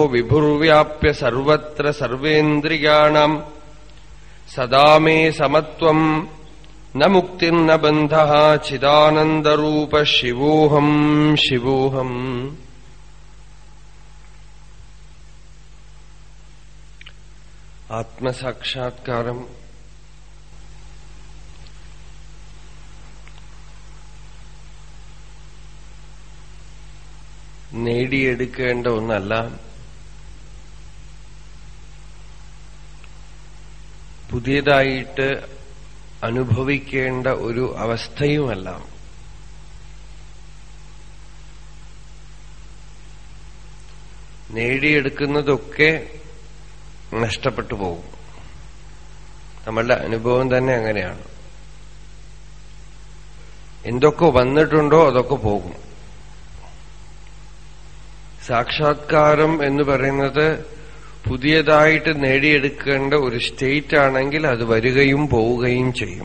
വിഭുർവ്യാപ്യ സർവത്ര സർവേന്ദ്രിയാണാം സദാ മേ സമത്വം ന മുക്തിർന ബന്ധഃ ചിദാനന്ദരൂപ ശിവോഹം ശിവോഹം. ആത്മസാക്ഷാത്കാരം നേടിയെടുക്കേണ്ട ഒന്നല്ല, പുതിയതായിട്ട് അനുഭവിക്കേണ്ട ഒരു അവസ്ഥയുമല്ല. നേടിയെടുക്കുന്നതൊക്കെ നഷ്ടപ്പെട്ടു പോകും. നമ്മളുടെ അനുഭവം തന്നെ അങ്ങനെയാണ്. എന്തൊക്കെ വന്നിട്ടുണ്ടോ അതൊക്കെ പോകും. സാക്ഷാത്കാരം എന്ന് പറയുന്നത് പുതിയതായിട്ട് നേടിയെടുക്കേണ്ട ഒരു സ്റ്റേറ്റ് ആണെങ്കിൽ അത് വരികയും പോവുകയും ചെയ്യും.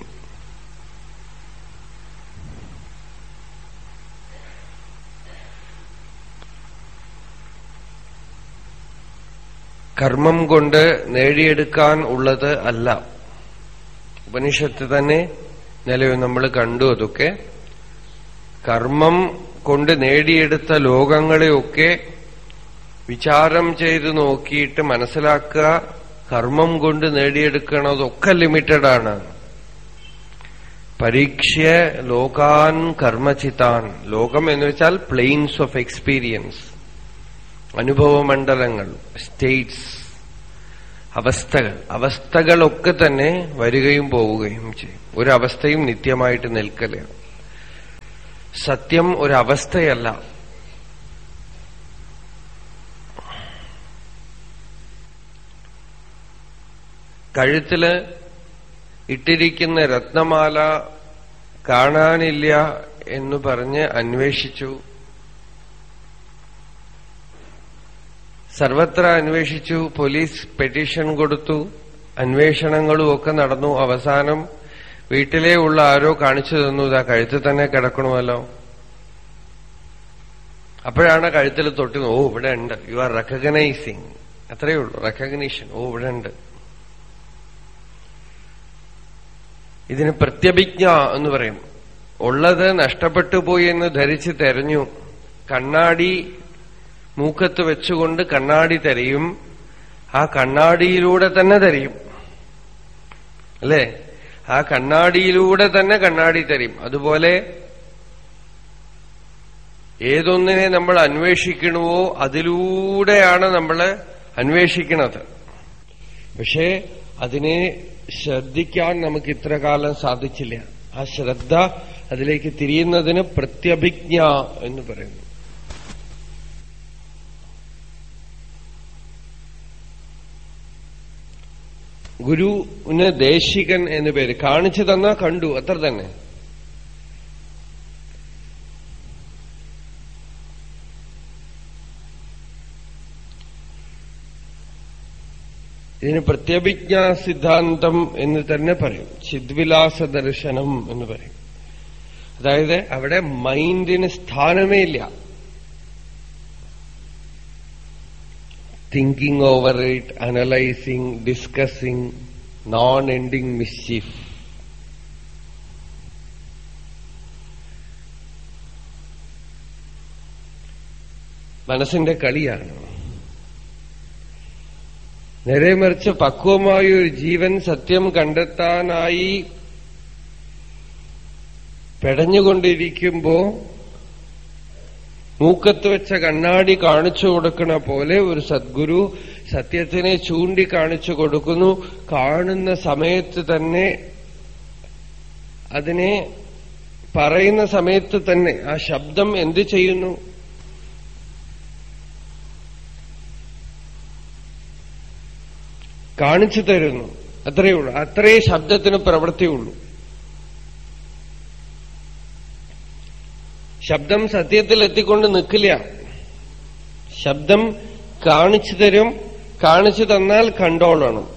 കർമ്മം കൊണ്ട് നേടിയെടുക്കാൻ ഉള്ളത് അല്ല. ഉപനിഷത്ത് തന്നെ നിലവിൽ നമ്മൾ കണ്ടു. അതൊക്കെ കർമ്മം കൊണ്ട് നേടിയെടുത്ത ലോകങ്ങളെയൊക്കെ വിചാരം ചെയ്ത് നോക്കിയിട്ട് മനസ്സിലാക്കുക, കർമ്മം കൊണ്ട് നേടിയെടുക്കണതൊക്കെ ലിമിറ്റഡാണ്. പരീക്ഷ്യ ലോകാൻ കർമ്മചിതാൻ. ലോകം എന്ന് വെച്ചാൽ പ്ലെയിൻസ് ഓഫ് എക്സ്പീരിയൻസ്, അനുഭവമണ്ഡലങ്ങൾ, സ്റ്റേറ്റ്സ്, അവസ്ഥകൾ. അവസ്ഥകളൊക്കെ തന്നെ വരികയും പോവുകയും ചെയ്യും. ഒരവസ്ഥയും നിത്യമായിട്ട് നിൽക്കല. സത്യം ഒരവസ്ഥയല്ല. കഴുത്തില് ഇട്ടിരിക്കുന്ന രത്നമാല കാണാനില്ല എന്ന് പറഞ്ഞ് അന്വേഷിച്ചു. സർവത്ര അന്വേഷിച്ചു. പോലീസ് പെറ്റീഷൻ കൊടുത്തു. അന്വേഷണങ്ങളും ഒക്കെ നടന്നു. അവസാനം വീട്ടിലേ ഉള്ള ആരോ കാണിച്ചു തന്നു, ഇതാ കഴുത്തിൽ തന്നെ കിടക്കണമല്ലോ. അപ്പോഴാണ് കഴുത്തിൽ തൊട്ട്, ഓ ഇവിടെ ഉണ്ട്, യു ആർ റെക്കഗ്നൈസിങ്. അത്രയേ ഉള്ളൂ, റെക്കഗ്നീഷൻ. ഓ ഇവിടെ ഉണ്ട്. ഇതിന് പ്രത്യഭിജ്ഞ എന്ന് പറയും. ഉള്ളത് നഷ്ടപ്പെട്ടു പോയി എന്ന് ധരിച്ച് തെരഞ്ഞു. കണ്ണാടി മൂക്കത്ത് വെച്ചുകൊണ്ട് കണ്ണാടി തെരയും. ആ കണ്ണാടിയിലൂടെ തന്നെ തെരയും, അല്ലേ? ആ കണ്ണാടിയിലൂടെ തന്നെ കണ്ണാടി തെരയും. അതുപോലെ ഏതൊന്നിനെ നമ്മൾ അന്വേഷിക്കണമോ അതിലൂടെയാണ് നമ്മൾ അന്വേഷിക്കുന്നത്. പക്ഷേ അതിനെ ശ്രദ്ധിക്കാൻ നമുക്ക് ഇത്ര കാലം സാധിച്ചില്ല. ആ ശ്രദ്ധ അതിലേക്ക് തിരിയുന്നതിന് പ്രത്യഭിജ്ഞ എന്ന് പറയുന്നു. ഗുരുവിന് ദേശികൻ എന്ന് പേര്. കാണിച്ചു തന്നാ കണ്ടു, അത്ര തന്നെ. ഇതിന് പ്രത്യഭിജ്ഞാ സിദ്ധാന്തം എന്ന് തന്നെ പറയും. ചിദ്വിലാസ ദർശനം എന്ന് പറയും. അതായത് അവിടെ മൈൻഡിന് സ്ഥാനമേ ഇല്ല. Thinking over it, analysing, discussing, non ending mischief. മനസ്സിന്റെ കളിയാണ്. നേരെ മറിച്ച് പക്വമായ ഒരു ജീവൻ സത്യം കണ്ടെത്താനായി പെടഞ്ഞുകൊണ്ടിരിക്കുമ്പോ മൂക്കത്ത് വെച്ച കണ്ണാടി കാണിച്ചു കൊടുക്കണ പോലെ ഒരു സദ്ഗുരു സത്യത്തിനെ ചൂണ്ടിക്കാണിച്ചു കൊടുക്കുന്നു. കാണുന്ന സമയത്ത് തന്നെ, അതിനെ പറയുന്ന സമയത്ത് തന്നെ ആ ശബ്ദം എന്ത് ചെയ്യുന്നു? കാണിച്ചു തരുന്നു. അത്രയേ ഉള്ളൂ. അത്രേ ശബ്ദത്തിന് പ്രവൃത്തിയുള്ളൂ. ശബ്ദം സത്യത്തിൽ എത്തിക്കൊണ്ട് നിൽക്കില്ല. ശബ്ദം കാണിച്ചു തരും. കാണിച്ചു തന്നാൽ കണ്ടോളണം.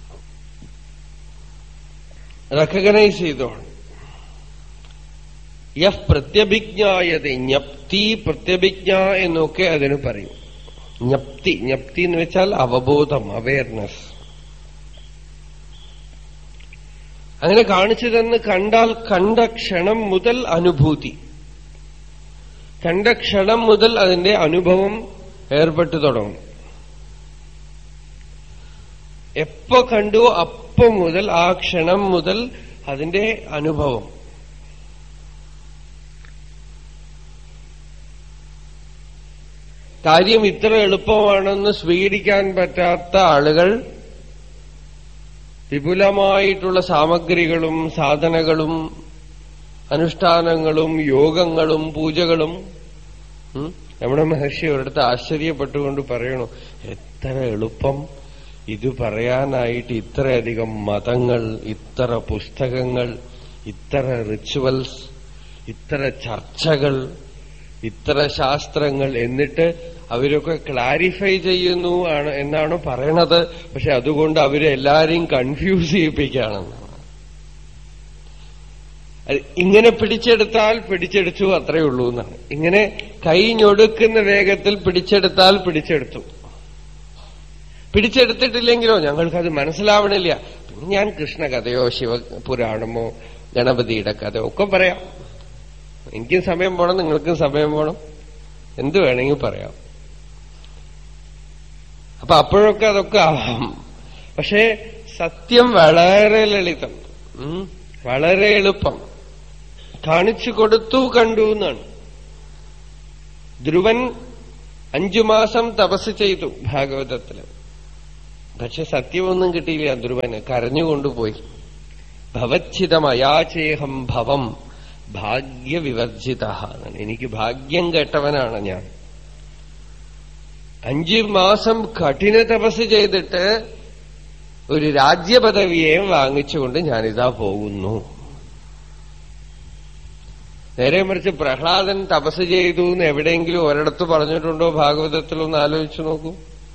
റെക്കഗ്നൈസ് ചെയ്തോണം. യഹ് പ്രത്യഭിജ്ഞായതേ, ജ്ഞപ്തി പ്രത്യഭിജ്ഞ എന്നൊക്കെ അതിന് പറയും. ജ്ഞപ്തി, ജ്ഞപ്തി എന്ന് വെച്ചാൽ അവബോധം, അവയർനെസ്. അങ്ങനെ കാണിച്ചു തന്ന് കണ്ടാൽ കണ്ട ക്ഷണം മുതൽ അനുഭൂതി, കണ്ട ക്ഷണം മുതൽ അതിന്റെ അനുഭവം ഏർപ്പെട്ടു തുടങ്ങും. എപ്പോ കണ്ടു അപ്പം മുതൽ, ആ ക്ഷണം മുതൽ അതിന്റെ അനുഭവം. കാര്യം ഇത്ര എളുപ്പമാണെന്ന് സ്വീകരിക്കാൻ പറ്റാത്ത ആളുകൾ വിപുലമായിട്ടുള്ള സാമഗ്രികളും സാധനകളും അനുഷ്ഠാനങ്ങളും യോഗങ്ങളും പൂജകളും. രമണ മഹർഷി ഒരിടത്ത് ആശ്ചര്യപ്പെട്ടുകൊണ്ട് പറയണു, എത്ര എളുപ്പം ഇത് പറയാനായിട്ട്, ഇത്രയധികം മതങ്ങൾ, ഇത്ര പുസ്തകങ്ങൾ, ഇത്ര റിച്വൽസ്, ഇത്ര ചർച്ചകൾ, ഇത്ര ശാസ്ത്രങ്ങൾ, എന്നിട്ട് അവരൊക്കെ ക്ലാരിഫൈ ചെയ്യുന്നു എന്നാണ് പറയണത്. പക്ഷെ അതുകൊണ്ട് അവരെല്ലാരെയും കൺഫ്യൂസ് ചെയ്യിപ്പിക്കുകയാണെന്നാണ്. ഇങ്ങനെ പിടിച്ചെടുത്താൽ പിടിച്ചെടുത്തു, അത്രയേ ഉള്ളൂ എന്നാണ്. ഇങ്ങനെ കൈ ഞൊടുക്കുന്ന വേഗത്തിൽ പിടിച്ചെടുത്താൽ പിടിച്ചെടുത്തു, പിടിച്ചെടുത്തിട്ടില്ലെങ്കിലോ ഞങ്ങൾക്കത് മനസ്സിലാവണില്ല. പിന്നെ ഞാൻ കൃഷ്ണകഥയോ ശിവപുരാണമോ ഗണപതിയുടെ കഥയോ ഒക്കെ പറയാം. എനിക്കും സമയം പോണം, നിങ്ങൾക്കും സമയം പോണം, എന്ത് വേണമെങ്കിൽ പറയാം. അപ്പൊ അപ്പോഴൊക്കെ അതൊക്കെ ആവാം. പക്ഷേ സത്യം വളരെ ലളിതം, വളരെ എളുപ്പം. കാണിച്ചു കൊടുത്തു, കണ്ടു എന്നാണ്. ധ്രുവൻ 5 മാസം തപസ് ചെയ്തു ഭാഗവതത്തില്. പക്ഷെ സത്യമൊന്നും കിട്ടിയില്ല ധ്രുവന്, കരഞ്ഞുകൊണ്ടുപോയി. ഭവച്ഛിതമയാചേഹം ഭവം ഭാഗ്യവിവർജിത. എനിക്ക് ഭാഗ്യം കെട്ടവനാണ് ഞാൻ. 5 മാസം കഠിന തപസ് ചെയ്തിട്ട് ഒരു രാജ്യപദവിയെ വാങ്ങിച്ചുകൊണ്ട് ഞാനിതാ പോകുന്നു. നേരെ മറിച്ച് പ്രഹ്ലാദൻ തപസ് ചെയ്തു എന്ന് എവിടെയെങ്കിലും ഒരിടത്ത് പറഞ്ഞിട്ടുണ്ടോ ഭാഗവതത്തിലൊന്ന് ആലോചിച്ചു നോക്കൂ.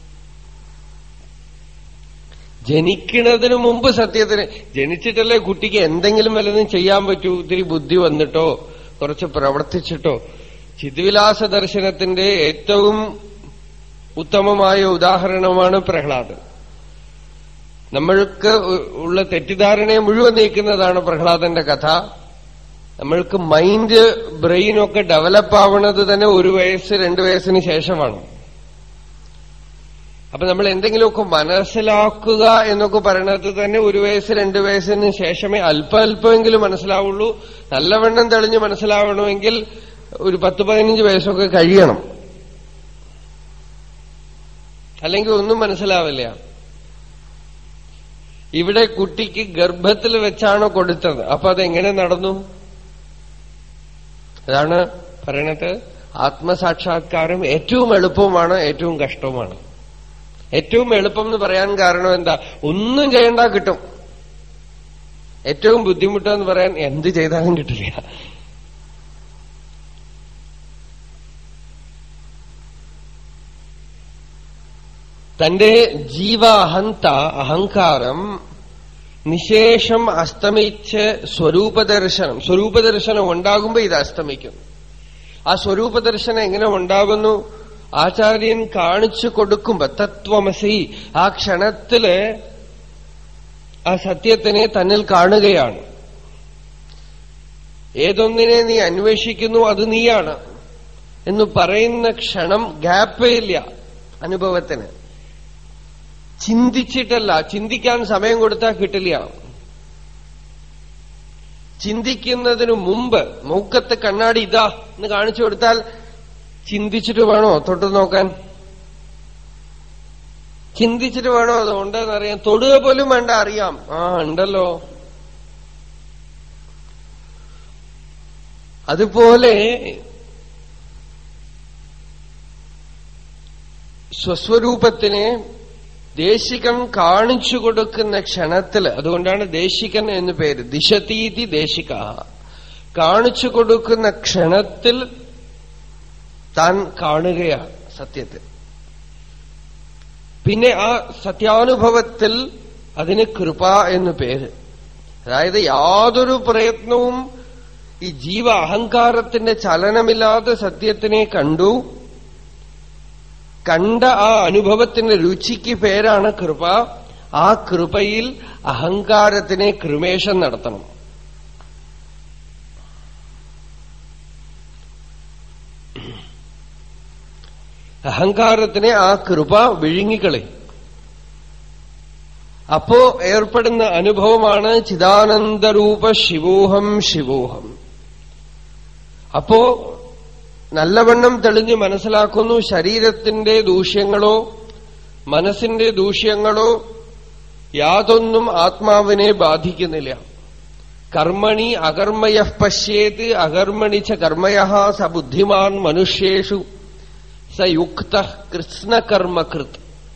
ജനിക്കുന്നതിന് മുമ്പ് സത്യത്തിന് ജനിച്ചിട്ടല്ലേ കുട്ടിക്ക് എന്തെങ്കിലും വല്ലതും ചെയ്യാൻ പറ്റൂ. ഇത്തിരി ബുദ്ധി വന്നിട്ടോ കുറച്ച് പ്രവർത്തിച്ചിട്ടോ. ചിദ്വിലാസ ദർശനത്തിന്റെ ഏറ്റവും ഉത്തമമായ ഉദാഹരണമാണ് പ്രഹ്ലാദൻ. നമ്മൾക്ക് ഉള്ള തെറ്റിദ്ധാരണയെ മുഴുവൻ നീക്കുന്നതാണ് പ്രഹ്ലാദന്റെ കഥ. നമ്മൾക്ക് മൈൻഡ്, ബ്രെയിനൊക്കെ ഡെവലപ്പ് ആവുന്നത് തന്നെ 1 വയസ്സ് 2 വയസ്സിന് ശേഷമാണ്. അപ്പൊ നമ്മൾ എന്തെങ്കിലുമൊക്കെ മനസ്സിലാക്കുക എന്നൊക്കെ പറയണത് തന്നെ 1 വയസ്സ് 2 വയസ്സിന് ശേഷമേ അല്പമെങ്കിലും മനസ്സിലാവുള്ളൂ. നല്ലവണ്ണം തെളിഞ്ഞ് മനസ്സിലാവണമെങ്കിൽ ഒരു 10-15 വയസ്സൊക്കെ കഴിയണം, അല്ലെങ്കിൽ ഒന്നും മനസ്സിലാവില്ല. ഇവിടെ കുട്ടിക്ക് ഗർഭത്തിൽ വെച്ചാണ് കൊടുത്തത്. അപ്പൊ അതെങ്ങനെ നടന്നു? അതാണ് പറയണത്, ആത്മസാക്ഷാത്കാരം ഏറ്റവും എളുപ്പവുമാണ്, ഏറ്റവും കഷ്ടവുമാണ്. ഏറ്റവും എളുപ്പം എന്ന് പറയാൻ കാരണം എന്താ? ഒന്നും ചെയ്യണ്ട, കിട്ടും. ഏറ്റവും ബുദ്ധിമുട്ടെന്ന് പറയാൻ എന്ത് ചെയ്താലും കിട്ടില്ല. തന്റെ ജീവാഹന്ത അഹങ്കാരം നിശേഷം അസ്തമിച്ച് സ്വരൂപദർശനം ഉണ്ടാകുമ്പോ ഇത് അസ്തമിക്കുന്നു. ആ സ്വരൂപദർശനം എങ്ങനെ ഉണ്ടാകുന്നു? ആചാര്യൻ കാണിച്ചു കൊടുക്കുമ്പോ തത്വമസി, ആ ക്ഷണത്തില് ആ സത്യത്തിനെ തന്നിൽ കാണുകയാണ്. ഏതൊന്നിനെ നീ അന്വേഷിക്കുന്നു അത് നീയാണ് എന്ന് പറയുന്ന ക്ഷണം ഗ്യാപ്പേ ഇല്ല അനുഭവത്തിന്. ചിന്തിച്ചിട്ടല്ല, ചിന്തിക്കാൻ സമയം കൊടുത്താൽ കിട്ടില്ല. ചിന്തിക്കുന്നതിനു മുമ്പ് മൂക്കത്ത് കണ്ണാടി ഇതാ എന്ന് കാണിച്ചു കൊടുത്താൽ ചിന്തിച്ചിട്ട് വേണോ തൊട്ട് നോക്കാൻ? ചിന്തിച്ചിട്ട് വേണോ അത് ഉണ്ടെന്നറിയാൻ? തൊടുക പോലും വേണ്ട, അറിയാം. ഉണ്ടല്ലോ. അതുപോലെ സ്വസ്വരൂപത്തിനെ ദേശികൻ കാണിച്ചു കൊടുക്കുന്ന ക്ഷണത്തിൽ, അതുകൊണ്ടാണ് ദേശികൻ എന്ന് പേര്. ദിശതീതി ദേശിക. കാണിച്ചു കൊടുക്കുന്ന ക്ഷണത്തിൽ താൻ കാണുകയാണ് സത്യത്തെ. പിന്നെ ആ സത്യാനുഭവത്തിൽ അതിന് കൃപ എന്ന് പേര്. അതായത് യാതൊരു പ്രയത്നവും ഈ ജീവ അഹങ്കാരത്തിന്റെ ചലനമില്ലാത്ത സത്യത്തിനെ കണ്ടു. കണ്ട ആ അനുഭവത്തിന്റെ രുചിക്ക് പേരാണ് കൃപ. ആ കൃപയിൽ അഹങ്കാരത്തിനെ ക്രിമേഷൻ നടത്തണം. അഹങ്കാരത്തിനെ ആ കൃപ വിഴുങ്ങിക്കളയും. അപ്പോ ഏർപ്പെടുന്ന അനുഭവമാണ് ചിദാനന്ദരൂപ ശിവോഹം ശിവോഹം. അപ്പോ നല്ലവണ്ണം തെളിഞ്ഞ് മനസ്സിലാക്കുന്നു, ശരീരത്തിന്റെ ദൂഷ്യങ്ങളോ മനസ്സിന്റെ ദൂഷ്യങ്ങളോ യാതൊന്നും ആത്മാവിനെ ബാധിക്കുന്നില്ല. കർമ്മണി അകർമ്മയഃ പശ്യേത് അകർമ്മണി ച കർമ്മയഃ സ ബുദ്ധിമാൻ മനുഷ്യേഷു സ യുക്തഃ കൃഷ്ണകർമ്മകൃത്.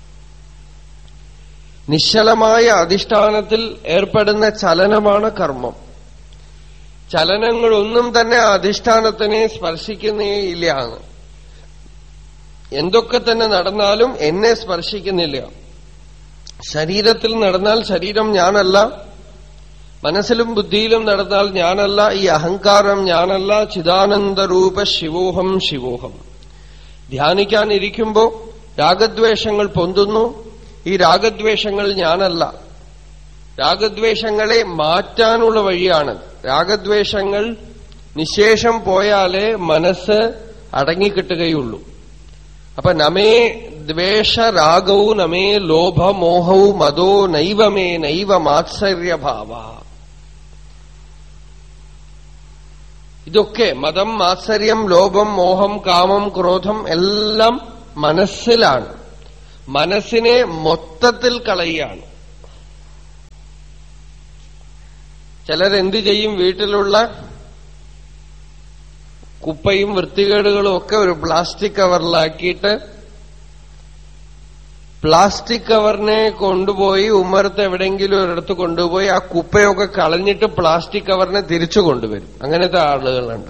നിശ്ചലമായ അധിഷ്ഠാനത്തിൽ ഏർപ്പെടുന്ന ചലനമാണ് കർമ്മം. ചലനങ്ങളൊന്നും തന്നെ അധിഷ്ഠാനത്തിനെ സ്പർശിക്കുന്നേയില്ല. എന്തൊക്കെ തന്നെ നടന്നാലും എന്നെ സ്പർശിക്കുന്നില്ല. ശരീരത്തിൽ നടന്നാൽ ശരീരം ഞാനല്ല, മനസ്സിലും ബുദ്ധിയിലും നടന്നാൽ ഞാനല്ല, ഈ അഹങ്കാരം ഞാനല്ല. ചിദാനന്ദരൂപ ശിവോഹം ശിവോഹം. ധ്യാനിക്കാനിരിക്കുമ്പോ രാഗദ്വേഷങ്ങൾ പൊന്തുന്നു. ഈ രാഗദ്വേഷങ്ങൾ ഞാനല്ല. രാഗദ്വേഷങ്ങളെ മാറ്റാനുള്ള വഴിയാണ്. രാഗദ്വേഷങ്ങൾ നിശേഷം പോയാലേ മനസ്സ് അടങ്ങിക്കിട്ടുകയുള്ളൂ. അപ്പൊ നമേ ദ്വേഷരാഗവും നമേ ലോഭമോഹവും മതോ നൈവമേ നൈവ മാത്സര്യഭാവ. ഇതൊക്കെ മതം, മാത്സര്യം, ലോഭം, മോഹം, കാമം, ക്രോധം എല്ലാം മനസ്സിലാണ്. മനസ്സിനെ മൊത്തത്തിൽ കളയുകയാണ്. ചിലരെന്ത് ചെയ്യും? വീട്ടിലുള്ള കുപ്പയും വൃത്തികേടുകളും ഒക്കെ ഒരു പ്ലാസ്റ്റിക് കവറിലാക്കിയിട്ട് പ്ലാസ്റ്റിക് കവറിനെ കൊണ്ടുപോയി ഉമ്മറത്ത് എവിടെയെങ്കിലും ഒരിടത്ത് കൊണ്ടുപോയി ആ കുപ്പയൊക്കെ കളഞ്ഞിട്ട് പ്ലാസ്റ്റിക് കവറിനെ തിരിച്ചു കൊണ്ടുവരും. അങ്ങനത്തെ ആളുകളുണ്ട്.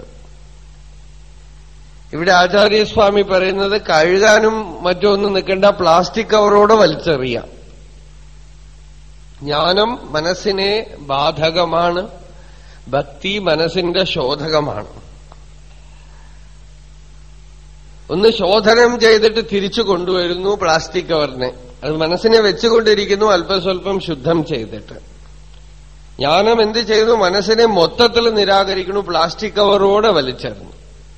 ഇവിടെ ആചാര്യസ്വാമി പറയുന്നത് കഴുകാനും മറ്റൊന്നും നിൽക്കേണ്ട, പ്ലാസ്റ്റിക് കവറോടെ വലിച്ചെറിയാം. ജ്ഞാനം മനസ്സിനെ ബാധകമാണ്, ഭക്തി മനസ്സിന്റെ ശോധകമാണ്. ഒന്ന് ശോധനം ചെയ്തിട്ട് തിരിച്ചു കൊണ്ടുവരുന്നു പ്ലാസ്റ്റിക് കവറിനെ. അത് മനസ്സിനെ വെച്ചുകൊണ്ടിരിക്കുന്നു അല്പസ്വല്പം ശുദ്ധം ചെയ്തിട്ട്. ജ്ഞാനം എന്ത് ചെയ്യുന്നു? മനസ്സിനെ മൊത്തത്തിൽ നിരാകരിക്കുന്നു, പ്ലാസ്റ്റിക് കവറോടെ വലിച്ചെറിഞ്ഞു.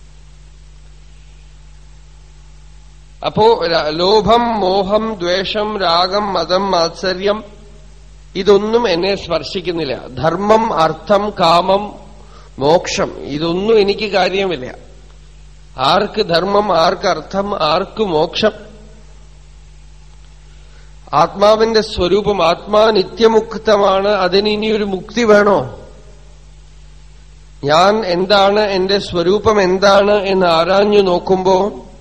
അപ്പോ ലോഭം, മോഹം, ദ്വേഷം, രാഗം, മതം, മാത്സര്യം ഇതൊന്നും എന്നെ സ്പർശിക്കുന്നില്ല. ധർമ്മം, അർത്ഥം, കാമം, മോക്ഷം ഇതൊന്നും എനിക്ക് കാര്യമില്ല. ആർക്ക് ധർമ്മം, ആർക്ക് അർത്ഥം, ആർക്ക് മോക്ഷം? ആത്മാവിന്റെ സ്വരൂപം, ആത്മാ നിത്യമുക്തമാണ്. അതിന് ഇനിയൊരു മുക്തി വേണോ? ഞാൻ എന്താണ്, എന്റെ സ്വരൂപം എന്താണ് എന്ന് ആരാഞ്ഞു നോക്കുമ്പോ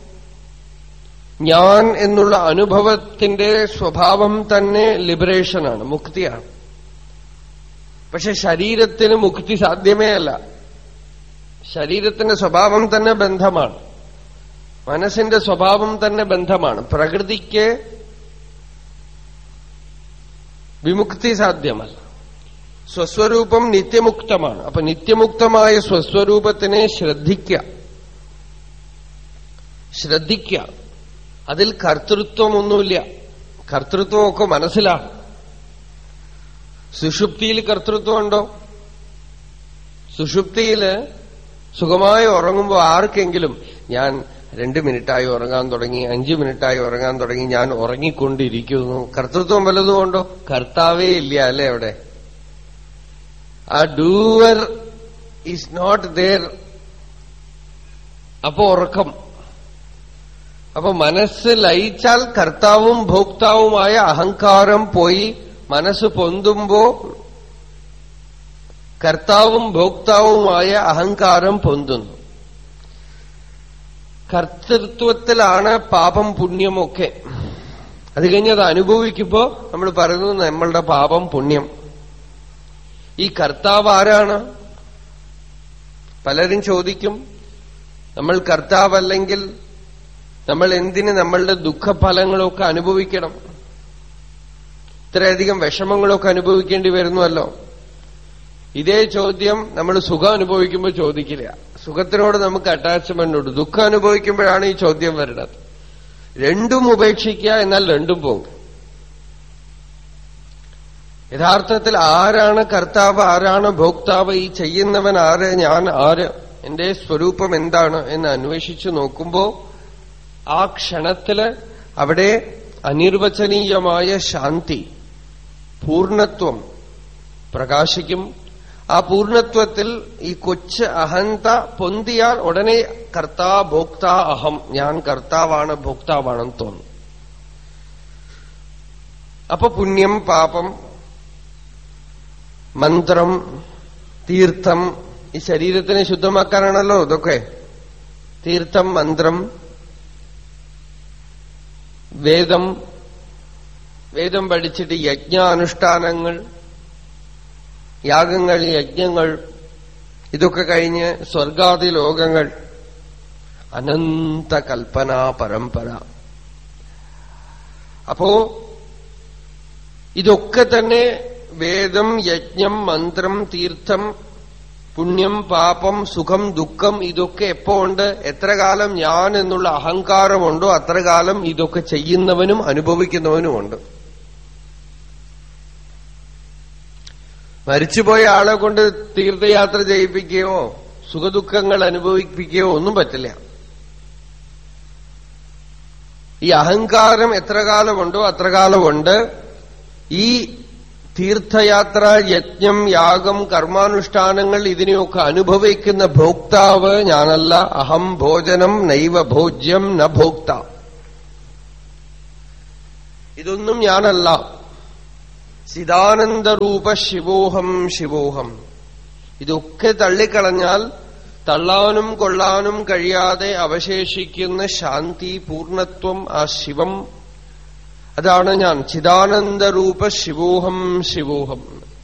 ഞാൻ എന്നുള്ള അനുഭവത്തിന്റെ സ്വഭാവം തന്നെ ലിബറേഷനാണ്, മുക്തിയാണ്. പക്ഷെ ശരീരത്തിന് മുക്തി സാധ്യമേ അല്ല. ശരീരത്തിന്റെ സ്വഭാവം തന്നെ ബന്ധമാണ്, മനസ്സിന്റെ സ്വഭാവം തന്നെ ബന്ധമാണ്. പ്രകൃതിക്ക് വിമുക്തി സാധ്യമല്ല. സ്വസ്വരൂപം നിത്യമുക്തമാണ്. അപ്പൊ നിത്യമുക്തമായ സ്വസ്വരൂപത്തിനെ ശ്രദ്ധിക്കുക. അതിൽ കർത്തൃത്വമൊന്നുമില്ല. കർത്തൃത്വമൊക്കെ മനസ്സിലാണ്. സുഷുപ്തിയിൽ കർത്തൃത്വമുണ്ടോ? സുഷുപ്തിയില് സുഖമായി ഉറങ്ങുമ്പോൾ ആർക്കെങ്കിലും ഞാൻ 2 മിനിറ്റായി ഉറങ്ങാൻ തുടങ്ങി, 5 മിനിറ്റായി ഉറങ്ങാൻ തുടങ്ങി, ഞാൻ ഉറങ്ങിക്കൊണ്ടിരിക്കുന്നു, കർത്തൃത്വം വല്ലതും ഉണ്ടോ? കർത്താവേ ഇല്ല അല്ലേ അവിടെ. ആ ഡൂവർ ഈസ് നോട്ട് ദേർ. അപ്പോ ഉറക്കം. അപ്പൊ മനസ്സ് ലയിച്ചാൽ കർത്താവും ഭോക്താവുമായ അഹങ്കാരം പോയി. മനസ്സ് പൊന്തുമ്പോ കർത്താവും ഭോക്താവുമായ അഹങ്കാരം പൊന്തുന്നു. കർത്തൃത്വത്തിലാണ് പാപം പുണ്യമൊക്കെ. അത് കഴിഞ്ഞ് അത് അനുഭവിക്കുമ്പോ നമ്മൾ പറയുന്നു നമ്മളുടെ പാപം പുണ്യം. ഈ കർത്താവ് ആരാണ്? പലരും ചോദിക്കും, നമ്മൾ കർത്താവല്ലെങ്കിൽ നമ്മൾ എന്തിന് നമ്മളുടെ ദുഃഖഫലങ്ങളൊക്കെ അനുഭവിക്കണം? ഇത്രയധികം വിഷമങ്ങളൊക്കെ അനുഭവിക്കേണ്ടി വരുന്നുവല്ലോ. ഇതേ ചോദ്യം നമ്മൾ സുഖം അനുഭവിക്കുമ്പോൾ ചോദിക്കില്ല. സുഖത്തിനോട് നമുക്ക് അറ്റാച്ച്മെന്റ് ഉണ്ട്. ദുഃഖം അനുഭവിക്കുമ്പോഴാണ് ഈ ചോദ്യം വരുന്നത്. രണ്ടും ഉപേക്ഷിക്കുക, എന്നാൽ രണ്ടും പോകും. യഥാർത്ഥത്തിൽ ആരാണ് കർത്താവ്, ആരാണ് ഭോക്താവ്, ഈ ചെയ്യുന്നവൻ ആര്, ഞാൻ ആര്, എന്റെ സ്വരൂപം എന്താണ് എന്ന് അന്വേഷിച്ചു നോക്കുമ്പോ ആ ക്ഷണത്തില് അവിടെ അനിർവചനീയമായ ശാന്തി, പൂർണ്ണത്വം പ്രകാശിക്കും. ആ പൂർണ്ണത്വത്തിൽ ഈ കൊച്ച് അഹന്ത പൊന്തിയാൽ ഉടനെ കർത്താ ഭോക്താ അഹം, ഞാൻ കർത്താവാണ് ഭോക്താവാണെന്ന് തോന്നും. അപ്പൊ പുണ്യം പാപം, മന്ത്രം, തീർത്ഥം, ഈ ശരീരത്തിനെ ശുദ്ധമാക്കാനാണല്ലോ ഇതൊക്കെ. തീർത്ഥം, മന്ത്രം, വേദം പഠിച്ചിട്ട് യജ്ഞാനുഷ്ഠാനങ്ങൾ, യാഗങ്ങൾ, യജ്ഞങ്ങൾ, ഇതൊക്കെ കഴിഞ്ഞ് സ്വർഗാദി ലോകങ്ങൾ, അനന്ത കൽപ്പനാ പരമ്പര. അപ്പോ ഇതൊക്കെ തന്നെ വേദം, യജ്ഞം, മന്ത്രം, തീർത്ഥം, പുണ്യം, പാപം, സുഖം, ദുഃഖം, ഇതൊക്കെ എപ്പോ ഉണ്ട്? എത്ര കാലം ഞാൻ എന്നുള്ള അഹങ്കാരമുണ്ടോ അത്ര കാലം ഇതൊക്കെ ചെയ്യുന്നവനും അനുഭവിക്കുന്നവനുമുണ്ട്. മരിച്ചുപോയ ആളെ കൊണ്ട് തീർത്ഥയാത്ര ചെയ്യിപ്പിക്കുകയോ സുഖദുഃഖങ്ങൾ അനുഭവിപ്പിക്കുകയോ ഒന്നും പറ്റില്ല. ഈ അഹങ്കാരം എത്ര കാലമുണ്ടോ അത്ര കാലമുണ്ട്. ഈ തീർത്ഥയാത്ര, യജ്ഞം, യാഗം, കർമാനുഷ്ഠാനങ്ങൾ, ഇതിനെയൊക്കെ അനുഭവിക്കുന്ന ഭോക്താവ് ഞാനല്ല. അഹം ഭോജനം നൈവ ഭോജ്യം ന ഭോക്ത. ഇതൊന്നും ഞാനല്ല. ചിദാനന്ദരൂപ ശിവോഹം ശിവോഹം. ഇതൊക്കെ തള്ളിക്കളഞ്ഞാൽ തള്ളാനും കൊള്ളാനും കഴിയാതെ അവശേഷിക്കുന്ന ശാന്തി, പൂർണ്ണത്വം, ആ ശിവം, അതാണ് ഞാൻ. ചിദാനന്ദരൂപ ശിവോഹം ശിവോഹം.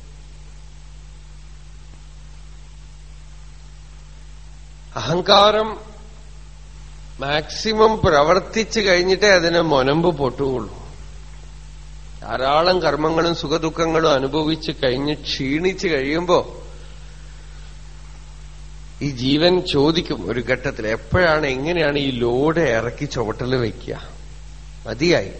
അഹങ്കാരം മാക്സിമം പ്രവർത്തിച്ചു കഴിഞ്ഞിട്ടേ അതിന് മൊനമ്പ് പൊട്ടുകയുള്ളൂ. ധാരാളം കർമ്മങ്ങളും സുഖദുഃഖങ്ങളും അനുഭവിച്ച് കഴിഞ്ഞ് ക്ഷീണിച്ചു കഴിയുമ്പോ ഈ ജീവൻ ചോദിക്കും ഒരു ഘട്ടത്തിൽ, എപ്പോഴാണ്, എങ്ങനെയാണ് ഈ ലോഡ് ഇറക്കി ചുവട്ടിൽ വയ്ക്കുക? മതിയായി.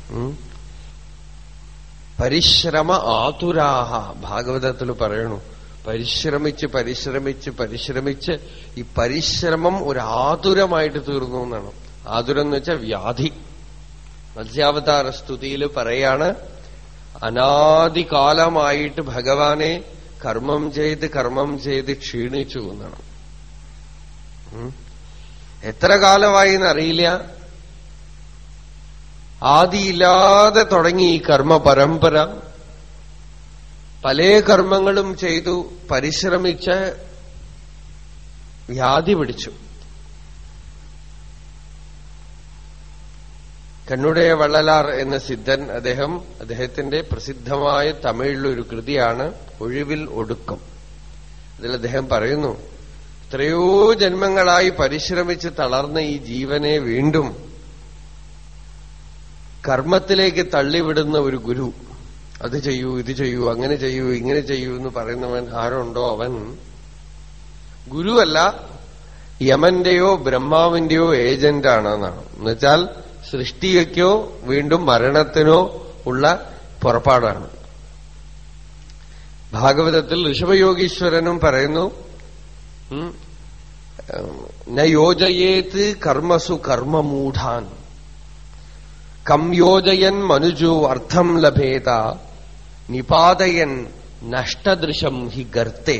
പരിശ്രമ ആതുരാഹ, ഭാഗവതത്തിൽ പറയണു. പരിശ്രമിച്ച് പരിശ്രമിച്ച് പരിശ്രമിച്ച് ഈ പരിശ്രമം ഒരു ആതുരമായിട്ട് തീർന്നു എന്നാണ്. ആതുരം എന്ന് വെച്ചാൽ വ്യാധി. മത്സ്യാവതാര സ്തുതിയിൽ പറയാണ്, അനാദികാലമായിട്ട് ഭഗവാനെ കർമ്മം ചെയ്ത് ക്ഷീണിച്ചു എന്നാണ്. എത്ര കാലമായി എന്നറിയില്ല. ആദിയില്ലാതെ തുടങ്ങി ഈ കർമ്മ പരമ്പര. പല കർമ്മങ്ങളും ചെയ്തു, പരിശ്രമിച്ച് വ്യാധി പിടിച്ചു. കണ്ണുടയ വള്ളലാർ എന്ന സിദ്ധൻ, അദ്ദേഹത്തിന്റെ പ്രസിദ്ധമായ തമിഴിലൊരു കൃതിയാണ് ഒഴിവിൽ ഒടുക്കം. അതിൽ അദ്ദേഹം പറയുന്നു, എത്രയോ ജന്മങ്ങളായി പരിശ്രമിച്ച് തളർന്ന ഈ ജീവനെ വീണ്ടും കർമ്മത്തിലേക്ക് തള്ളിവിടുന്ന ഒരു ഗുരു, അത് ചെയ്യൂ, ഇത് ചെയ്യൂ, അങ്ങനെ ചെയ്യൂ, ഇങ്ങനെ ചെയ്യൂ എന്ന് പറയുന്നവൻ ആരുണ്ടോ അവൻ ഗുരുവല്ല, യമന്റെയോ ബ്രഹ്മാവിന്റെയോ ഏജന്റാണെന്നാണ്. എന്നുവെച്ചാൽ സൃഷ്ടിക്കോ വീണ്ടും മരണത്തിനോ ഉള്ള പുറപ്പാടാണ്. ഭാഗവതത്തിൽ ഋഷഭയോഗീശ്വരനും പറയുന്നു, ന യോജയേത് കർമ്മസു കർമ്മമൂഢാൻ കം യോജയൻ മനുജോ അർത്ഥം ലഭേത നിപാതയൻ നഷ്ടദൃശം ഹി ഗർത്തേ.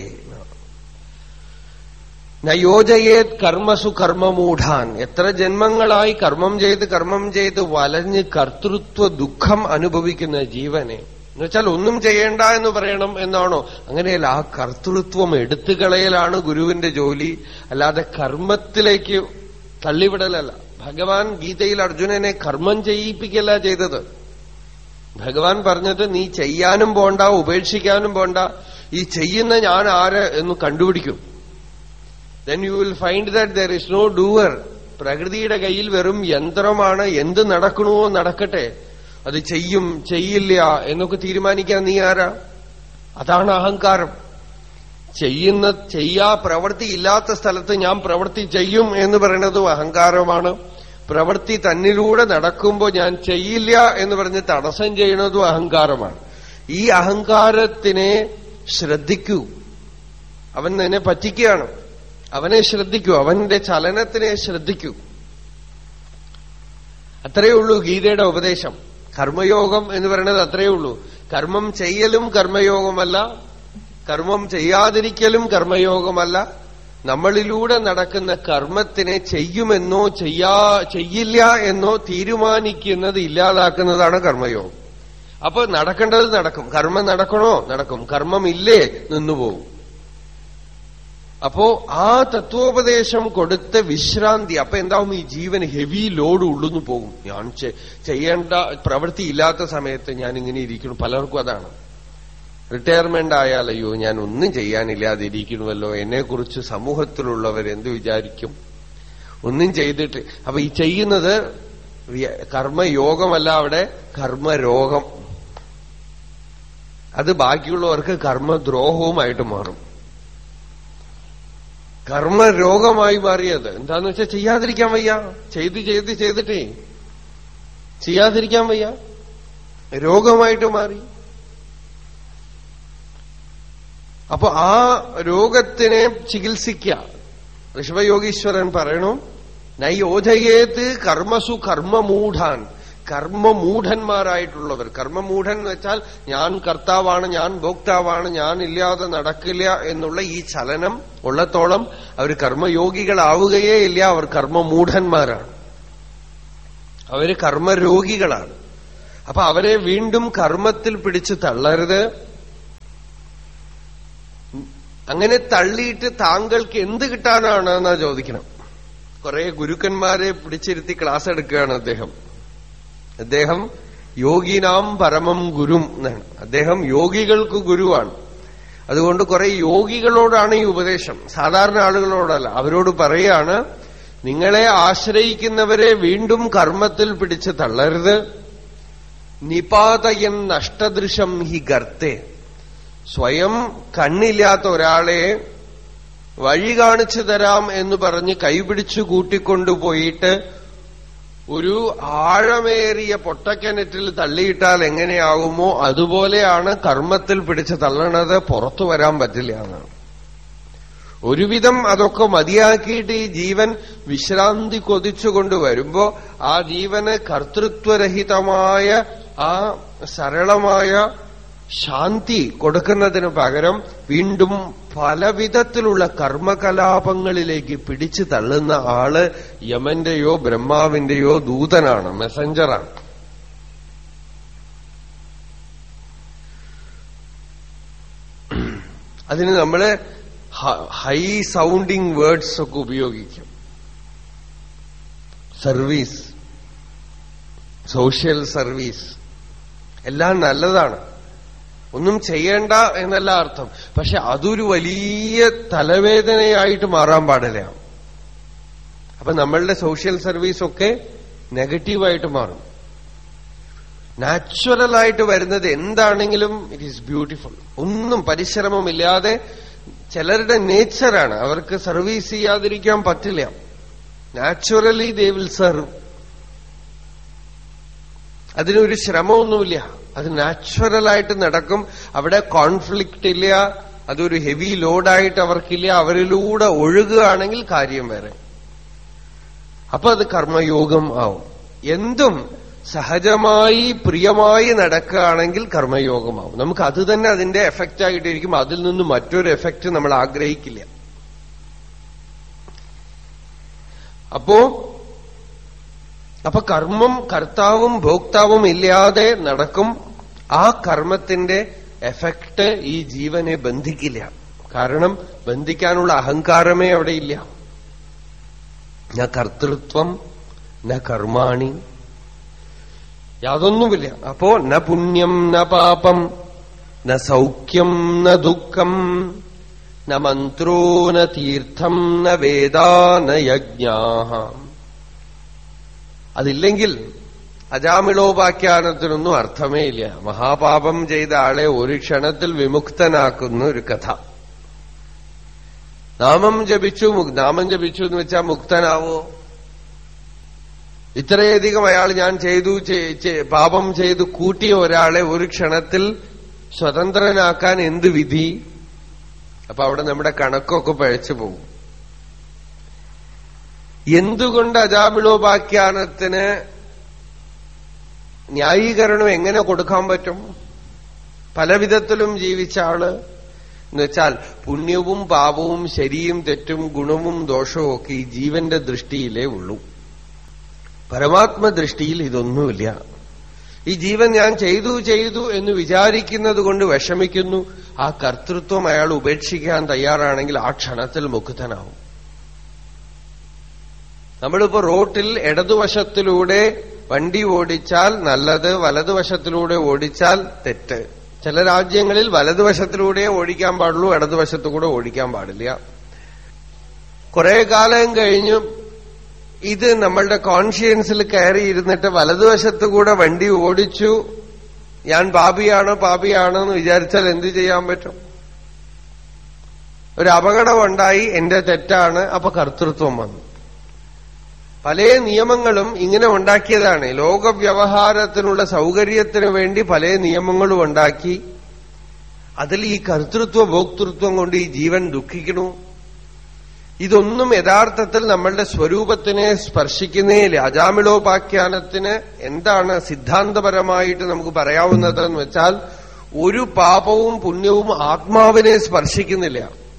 നയോജയേത് കർമ്മസു കർമ്മമൂഢാൻ. എത്ര ജന്മങ്ങളായി കർമ്മം ചെയ്ത് വലഞ്ഞ് കർത്തൃത്വ ദുഃഖം അനുഭവിക്കുന്ന ജീവനെ, എന്നുവെച്ചാൽ ഒന്നും ചെയ്യേണ്ട എന്ന് പറയണം എന്നാണോ? അങ്ങനെയല്ല, ആ കർത്തൃത്വം എടുത്തുകളയലാണ് ഗുരുവിന്റെ ജോലി, അല്ലാതെ കർമ്മത്തിലേക്ക് തള്ളിവിടലല്ല. ഭഗവാൻ ഗീതയിൽ അർജുനനെ കർമ്മം ചെയ്യിപ്പിക്കല്ല ചെയ്തത്. ഭഗവാൻ പറഞ്ഞത്, നീ ചെയ്യാനും പോണ്ട, ഉപേക്ഷിക്കാനും പോണ്ട, ഈ ചെയ്യുന്ന ഞാൻ ആര് എന്ന് കണ്ടുപിടിക്കും. then you will find that there is no doer. പ്രകൃതിയുടെ കയ്യിൽ വെറും യന്ത്രമാണ്. എന്ത് നടക്കണമോ നടക്കട്ടെ, അത് ചെയ്യും ചെയ്യില്ല എന്നൊക്കെ തീരുമാനിക്കാൻ നീ ആരാ? അതാണ് അഹങ്കാരം. പ്രവൃത്തി ഇല്ലാത്ത സ്ഥലത്ത് ഞാൻ പ്രവൃത്തി ചെയ്യും എന്ന് പറയുന്നതും അഹങ്കാരമാണ്. പ്രവൃത്തി തന്നിലൂടെ നടക്കുമ്പോൾ ഞാൻ ചെയ്യില്ല എന്ന് പറഞ്ഞ് തടസ്സം ചെയ്യുന്നതും അഹങ്കാരമാണ്. ഈ അഹങ്കാരത്തിനെ ശ്രദ്ധിക്കൂ. അവൻ നിന്നെ പറ്റിക്കുകയാണ്. അവനെ ശ്രദ്ധിക്കൂ, അവന്റെ ചലനത്തിനെ ശ്രദ്ധിക്കൂ. അത്രയേ ഉള്ളൂ ഗീതയുടെ ഉപദേശം. കർമ്മയോഗം എന്ന് പറയുന്നത് അത്രയേ ഉള്ളൂ. കർമ്മം ചെയ്യലും കർമ്മയോഗമല്ല, കർമ്മം ചെയ്യാതിരിക്കലും കർമ്മയോഗമല്ല. നമ്മളിലൂടെ നടക്കുന്ന കർമ്മത്തിനെ ചെയ്യുമെന്നോ ചെയ്യില്ല എന്നോ തീരുമാനിക്കുന്നത് ഇല്ലാതാക്കുന്നതാണ് കർമ്മയോഗം. അപ്പൊ നടക്കേണ്ടത് നടക്കും. കർമ്മം നടക്കണോ? നടക്കും. കർമ്മം ഇല്ലേ? നിന്നുപോകും. അപ്പോ ആ തത്വോപദേശം കൊടുത്ത വിശ്രാന്തി. അപ്പൊ എന്താവും? ഈ ജീവൻ ഹെവി ലോഡ് ഉള്ളുന്നു പോകും. ഞാൻ ചെയ്യേണ്ട പ്രവൃത്തി ഇല്ലാത്ത സമയത്ത് ഞാൻ ഇങ്ങനെ ഇരിക്കുന്നു. പലർക്കും അതാണ്. റിട്ടയർമെന്റ് ആയാൽ അയ്യോ ഞാൻ ഒന്നും ചെയ്യാനില്ലാതിരിക്കണമല്ലോ, എന്നെക്കുറിച്ച് സമൂഹത്തിലുള്ളവരെന്ത് വിചാരിക്കും, ഒന്നും ചെയ്തിട്ട്. അപ്പൊ ഈ ചെയ്യുന്നത് കർമ്മയോഗമല്ല, അവിടെ കർമ്മരോഗം. അത് ബാക്കിയുള്ളവർക്ക് കർമ്മദ്രോഹവുമായിട്ട് മാറും. കർമ്മരോഗമായി മാറിയത് എന്താന്ന് വെച്ചാൽ ചെയ്യാതിരിക്കാൻ വയ്യ. ചെയ്തിട്ടേ ചെയ്യാതിരിക്കാൻ വയ്യ, രോഗമായിട്ട് മാറി. അപ്പൊ ആ രോഗത്തിനെ ചികിത്സിക്കുക. ഋഷഭയോഗീശ്വരൻ പറയണു, നൈയോധയേത് കർമ്മസു കർമ്മമൂഢാൻ. കർമ്മമൂഢന്മാരായിട്ടുള്ളവർ. കർമ്മമൂഢൻ എന്ന് വെച്ചാൽ ഞാൻ കർത്താവാണ്, ഞാൻ ഭോക്താവാണ്, ഞാൻ ഇല്ലാതെ നടക്കില്ല എന്നുള്ള ഈ ചലനം ഉള്ളത്തോളം അവർ കർമ്മയോഗികളാവുകയേ ഇല്ല. അവർ കർമ്മമൂഢന്മാരാണ്, അവര് കർമ്മരോഗികളാണ്. അപ്പൊ അവരെ വീണ്ടും കർമ്മത്തിൽ പിടിച്ച് തള്ളരുത്. അങ്ങനെ തള്ളിയിട്ട് താങ്കൾക്ക് എന്ത് കിട്ടാനാണ് എന്നാ ചോദിക്കണം. കുറെ ഗുരുക്കന്മാരെ പിടിച്ചിരുത്തി ക്ലാസ് എടുക്കുകയാണ് അദ്ദേഹം യോഗീനാം പരമം ഗുരും എന്നാണ്. അദ്ദേഹം യോഗികൾക്ക് ഗുരുവാണ്. അതുകൊണ്ട് കുറെ യോഗികളോടാണ് ഈ ഉപദേശം, സാധാരണ ആളുകളോടല്ല. അവരോട് പറയാണ്, നിങ്ങളെ ആശ്രയിക്കുന്നവരെ വീണ്ടും കർമ്മത്തിൽ പിടിച്ച് തള്ളരുത്. നിപാതയൻ നഷ്ടദൃശം ഹി ഗർത്തെ. സ്വയം കണ്ണില്ലാത്ത ഒരാളെ വഴി കാണിച്ചു തരാം എന്ന് പറഞ്ഞ് കൈപിടിച്ചു കൂട്ടിക്കൊണ്ടുപോയിട്ട് ഒരു ആഴമേറിയ പൊട്ടക്കിണറ്റിൽ തള്ളിയിട്ടാൽ എങ്ങനെയാകുമോ അതുപോലെയാണ് കർമ്മത്തിൽ പിടിച്ച് തള്ളണത്. പുറത്തു വരാൻ പറ്റില്ല എന്നാണ്. ഒരുവിധം അതൊക്കെ മതിയാക്കിയിട്ട് ഈ ജീവൻ വിശ്രാന്തി കൊതിച്ചുകൊണ്ട് വരുമ്പോ ആ ജീവന് കർത്തൃത്വരഹിതമായ ആ സരളമായ ശാന്തി കൊടുക്കുന്നതിന് പകരം വീണ്ടും പലവിധത്തിലുള്ള കർമ്മകലാപങ്ങളിലേക്ക് പിടിച്ചു തള്ളുന്ന ആള് യമന്റെയോ ബ്രഹ്മാവിന്റെയോ ദൂതനാണ്, മെസഞ്ചറാണ്. അതിന് നമ്മള് ഹൈ സൗണ്ടിങ് വേർഡ്സ് ഒക്കെ ഉപയോഗിക്കും. സർവീസ്, സോഷ്യൽ സർവീസ് എല്ലാം നല്ലതാണ്, ഒന്നും ചെയ്യേണ്ട എന്നല്ല അർത്ഥം. പക്ഷെ അതൊരു വലിയ തലവേദനയായിട്ട് മാറാൻ പാടില്ല. അപ്പൊ നമ്മളുടെ സോഷ്യൽ സർവീസൊക്കെ നെഗറ്റീവായിട്ട് മാറും. നാച്ചുറലായിട്ട് വരുന്നത് എന്താണെങ്കിലും ഇറ്റ് ഈസ് ബ്യൂട്ടിഫുൾ. ഒന്നും പരിശ്രമമില്ലാതെ ചിലരുടെ നേച്ചറാണ്, അവർക്ക് സർവീസ് ചെയ്യാതിരിക്കാൻ പറ്റില്ല. Naturally they will serve. അതിനൊരു ശ്രമമൊന്നുമില്ല, അത് നാച്ചുറലായിട്ട് നടക്കും. അവിടെ കോൺഫ്ലിക്റ്റ് ഇല്ല, അതൊരു ഹെവി ലോഡായിട്ട് അവർക്കില്ല. അവരിലൂടെ ഒഴുകുകയാണെങ്കിൽ കാര്യം വേറെ. അപ്പൊ അത് കർമ്മയോഗം ആവും. എന്തും സഹജമായി പ്രിയമായി നടക്കുകയാണെങ്കിൽ കർമ്മയോഗമാവും. നമുക്ക് അത് തന്നെ അതിന്റെ എഫക്റ്റ് ആയിട്ടിരിക്കും. അതിൽ നിന്ന് മറ്റൊരു എഫക്റ്റ് നമ്മൾ ആഗ്രഹിക്കില്ല. അപ്പൊ കർമ്മം കർത്താവും ഭോക്താവും ഇല്ലാതെ നടക്കും. ആ കർമ്മത്തിന്റെ എഫക്റ്റ് ഈ ജീവനെ ബന്ധിക്കില്ല. കാരണം ബന്ധിക്കാനുള്ള അഹങ്കാരമേ അവിടെ ഇല്ല. ന കർത്തൃത്വം ന കർമാണി, യാതൊന്നുമില്ല. അപ്പോ ന പുണ്യം ന പാപം ന സൗഖ്യം ന ദുഃഖം ന മന്ത്രോ ന തീർത്ഥം ന വേദാ ന യജ്ഞാഃ. അതില്ലെങ്കിൽ അജാമിളോപാഖ്യാനത്തിനൊന്നും അർത്ഥമേ ഇല്ല. മഹാപാപം ചെയ്ത ആളെ ഒരു ക്ഷണത്തിൽ വിമുക്തനാക്കുന്ന ഒരു കഥ. നാമം ജപിച്ചു എന്ന് വെച്ചാൽ മുക്തനാവോ? ഇത്രയധികം അയാൾ ഞാൻ പാപം ചെയ്തു കൂട്ടിയ ഒരാളെ ഒരു ക്ഷണത്തിൽ സ്വതന്ത്രനാക്കാൻ എന്ത് വിധി? അപ്പൊ അവിടെ നമ്മുടെ കണക്കൊക്കെ പഴച്ചു പോകും. എന്തുകൊണ്ട് അജാമിളോപാഖ്യാനത്തിന് ന്യായീകരണം എങ്ങനെ കൊടുക്കാൻ പറ്റും? പല വിധത്തിലും ജീവിച്ച ആള് എന്നുവെച്ചാൽ പുണ്യവും പാപവും ശരിയും തെറ്റും ഗുണവും ദോഷവും ഒക്കെ ഈ ജീവന്റെ ദൃഷ്ടിയിലേ ഉള്ളൂ. പരമാത്മദൃഷ്ടിയിൽ ഇതൊന്നുമില്ല. ഈ ജീവൻ ഞാൻ ചെയ്തു എന്ന് വിചാരിക്കുന്നത് കൊണ്ട് വിഷമിക്കുന്നു. ആ കർത്തൃത്വം അയാൾ ഉപേക്ഷിക്കാൻ തയ്യാറാണെങ്കിൽ ആ ക്ഷണത്തിൽ മുക്തനാവും. നമ്മളിപ്പോ റോട്ടിൽ ഇടതുവശത്തിലൂടെ വണ്ടി ഓടിച്ചാൽ നല്ലത്, വലതുവശത്തിലൂടെ ഓടിച്ചാൽ തെറ്റ്. ചില രാജ്യങ്ങളിൽ വലതുവശത്തിലൂടെ ഓടിക്കാൻ പാടുള്ളൂ, ഇടതുവശത്തുകൂടെ ഓടിക്കാൻ പാടില്ല. കുറെ കാലം കഴിഞ്ഞു ഇത് നമ്മളുടെ കോൺഷ്യൻസിൽ കയറിയിരുന്നിട്ട് വലതുവശത്തുകൂടെ വണ്ടി ഓടിച്ചു, ഞാൻ പാപിയാണോ എന്ന് വിചാരിച്ചാൽ എന്ത് ചെയ്യാൻ പറ്റും? ഒരു അപകടം ഉണ്ടായി, എന്റെ തെറ്റാണ്, അപ്പൊ കർത്തൃത്വം വന്നു. പല നിയമങ്ങളും ഇങ്ങനെ ഉണ്ടാക്കിയതാണ്. ലോകവ്യവഹാരത്തിനുള്ള സൗകര്യത്തിനു വേണ്ടി പല നിയമങ്ങളും ഉണ്ടാക്കി. അതിൽ ഈ കർത്തൃത്വ ഭോക്തൃത്വം കൊണ്ട് ഈ ജീവൻ ദുഃഖിക്കണു. ഇതൊന്നും യഥാർത്ഥത്തിൽ നമ്മളുടെ സ്വരൂപത്തിനെ സ്പർശിക്കുന്നേയില്ല. അജാമിളോപാഖ്യാനത്തിന് എന്താണ് സിദ്ധാന്തപരമായിട്ട് നമുക്ക് പറയാവുന്നതെന്ന് വെച്ചാൽ, ഒരു പാപവും പുണ്യവും ആത്മാവിനെ സ്പർശിക്കുന്നില്ല.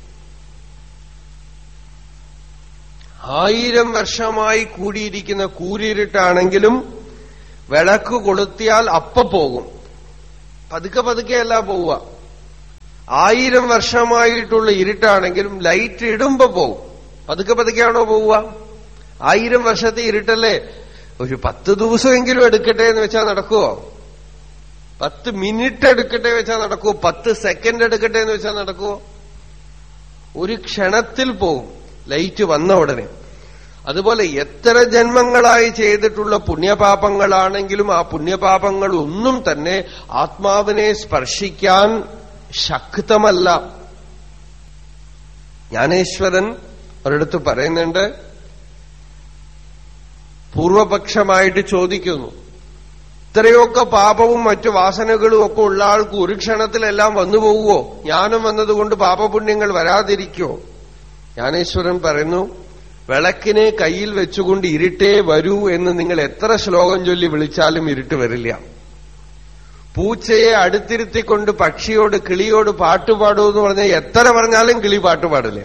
1000 വർഷമായി കൂടിയിരിക്കുന്ന കൂരിരുട്ടാണെങ്കിലും വിളക്ക് കൊളുത്തിയാൽ അപ്പ പോകും. പതുക്കെയല്ല പോവുക. 1000 വർഷമായിട്ടുള്ള ഇരുട്ടാണെങ്കിലും ലൈറ്റ് ഇടുമ്പോ പോകും. പതുക്കെയാണോ പോവുക? 1000 വർഷത്തെ ഇരുട്ടല്ലേ? ഒരു 10 ദിവസമെങ്കിലും എടുക്കട്ടെ എന്ന് വെച്ചാൽ നടക്കുവോ? 10 മിനിറ്റ് എടുക്കട്ടെ വെച്ചാൽ നടക്കുവോ? 10 സെക്കൻഡ് എടുക്കട്ടെ എന്ന് വെച്ചാൽ നടക്കുവോ? ഒരു ക്ഷണത്തിൽ പോകും ലൈറ്റ് വന്ന ഉടനെ. അതുപോലെ എത്ര ജന്മങ്ങളായി ചെയ്തിട്ടുള്ള പുണ്യപാപങ്ങളാണെങ്കിലും ആ പുണ്യപാപങ്ങൾ ഒന്നും തന്നെ ആത്മാവിനെ സ്പർശിക്കാൻ ശക്തമല്ല. ജ്ഞാനേശ്വരൻ ഒരിടത്ത് പറയുന്നുണ്ട്, പൂർവപക്ഷമായിട്ട് ചോദിക്കുന്നു, ഇത്രയൊക്കെ പാപവും മറ്റു വാസനകളും ഒക്കെ ഉള്ള ആൾക്ക് ഒരു ക്ഷണത്തിലെല്ലാം വന്നു പോകുവോ? ജ്ഞാനം വന്നതുകൊണ്ട് പാപപുണ്യങ്ങൾ വരാതിരിക്കുവോ? ജ്ഞാനേശ്വരൻ പറയുന്നു, വിളക്കിനെ കയ്യിൽ വെച്ചുകൊണ്ട് ഇരുട്ടേ വരൂ എന്ന് നിങ്ങൾ എത്ര ശ്ലോകം ചൊല്ലി വിളിച്ചാലും ഇരുട്ട് വരില്ല. പൂച്ചയെ അടുത്തിരുത്തിക്കൊണ്ട് പക്ഷിയോട് കിളിയോട് പാട്ടുപാടൂ എന്ന് പറഞ്ഞാൽ എത്ര പറഞ്ഞാലും കിളി പാട്ടുപാടില്ല.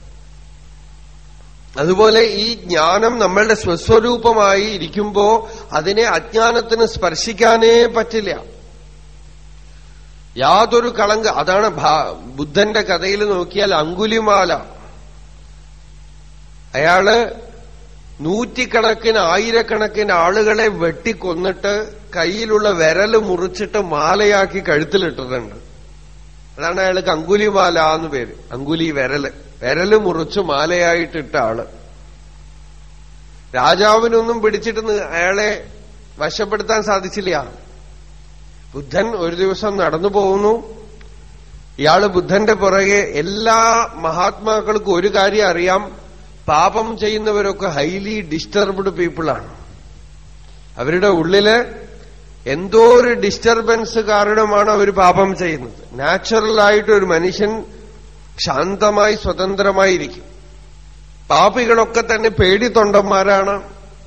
അതുപോലെ ഈ ജ്ഞാനം നമ്മളുടെ സ്വസ്വരൂപമായി ഇരിക്കുമ്പോ അതിനെ അജ്ഞാനത്തിന് സ്പർശിക്കാനേ പറ്റില്ല. യാതൊരു അതാണ് ബുദ്ധന്റെ കഥയിൽ നോക്കിയാൽ അങ്കുലിമാല, അയാള് നൂറ്റിക്കണക്കിന് ആയിരക്കണക്കിന് ആളുകളെ വെട്ടിക്കൊന്നിട്ട് കയ്യിലുള്ള വിരല് മുറിച്ചിട്ട് മാലയാക്കി കഴുത്തിലിട്ടിട്ടുണ്ട്. അതാണ് അയാൾക്ക് അങ്കുലിമാല എന്ന് പേര്. അങ്കുലി വിരല് മുറിച്ച് മാലയായിട്ടിട്ട ആള്. രാജാവിനൊന്നും പിടിച്ചിട്ട് അയാളെ വശപ്പെടുത്താൻ സാധിച്ചില്ല. ബുദ്ധൻ ഒരു ദിവസം നടന്നു പോകുന്നു. ഇയാള് ബുദ്ധന്റെ പുറകെ. എല്ലാ മഹാത്മാക്കൾക്കും ഒരു കാര്യം അറിയാം, പാപം ചെയ്യുന്നവരൊക്കെ ഹൈലി ഡിസ്റ്റർബ്ഡ് പീപ്പിളാണ്. അവരുടെ ഉള്ളില് എന്തോ ഒരു ഡിസ്റ്റർബൻസ് കാരണമാണ് അവർ പാപം ചെയ്യുന്നത്. നാച്ചുറലായിട്ട് ഒരു മനുഷ്യൻ ശാന്തമായി സ്വതന്ത്രമായിരിക്കും. പാപികളൊക്കെ തന്നെ പേടിത്തൊണ്ടന്മാരാണ്.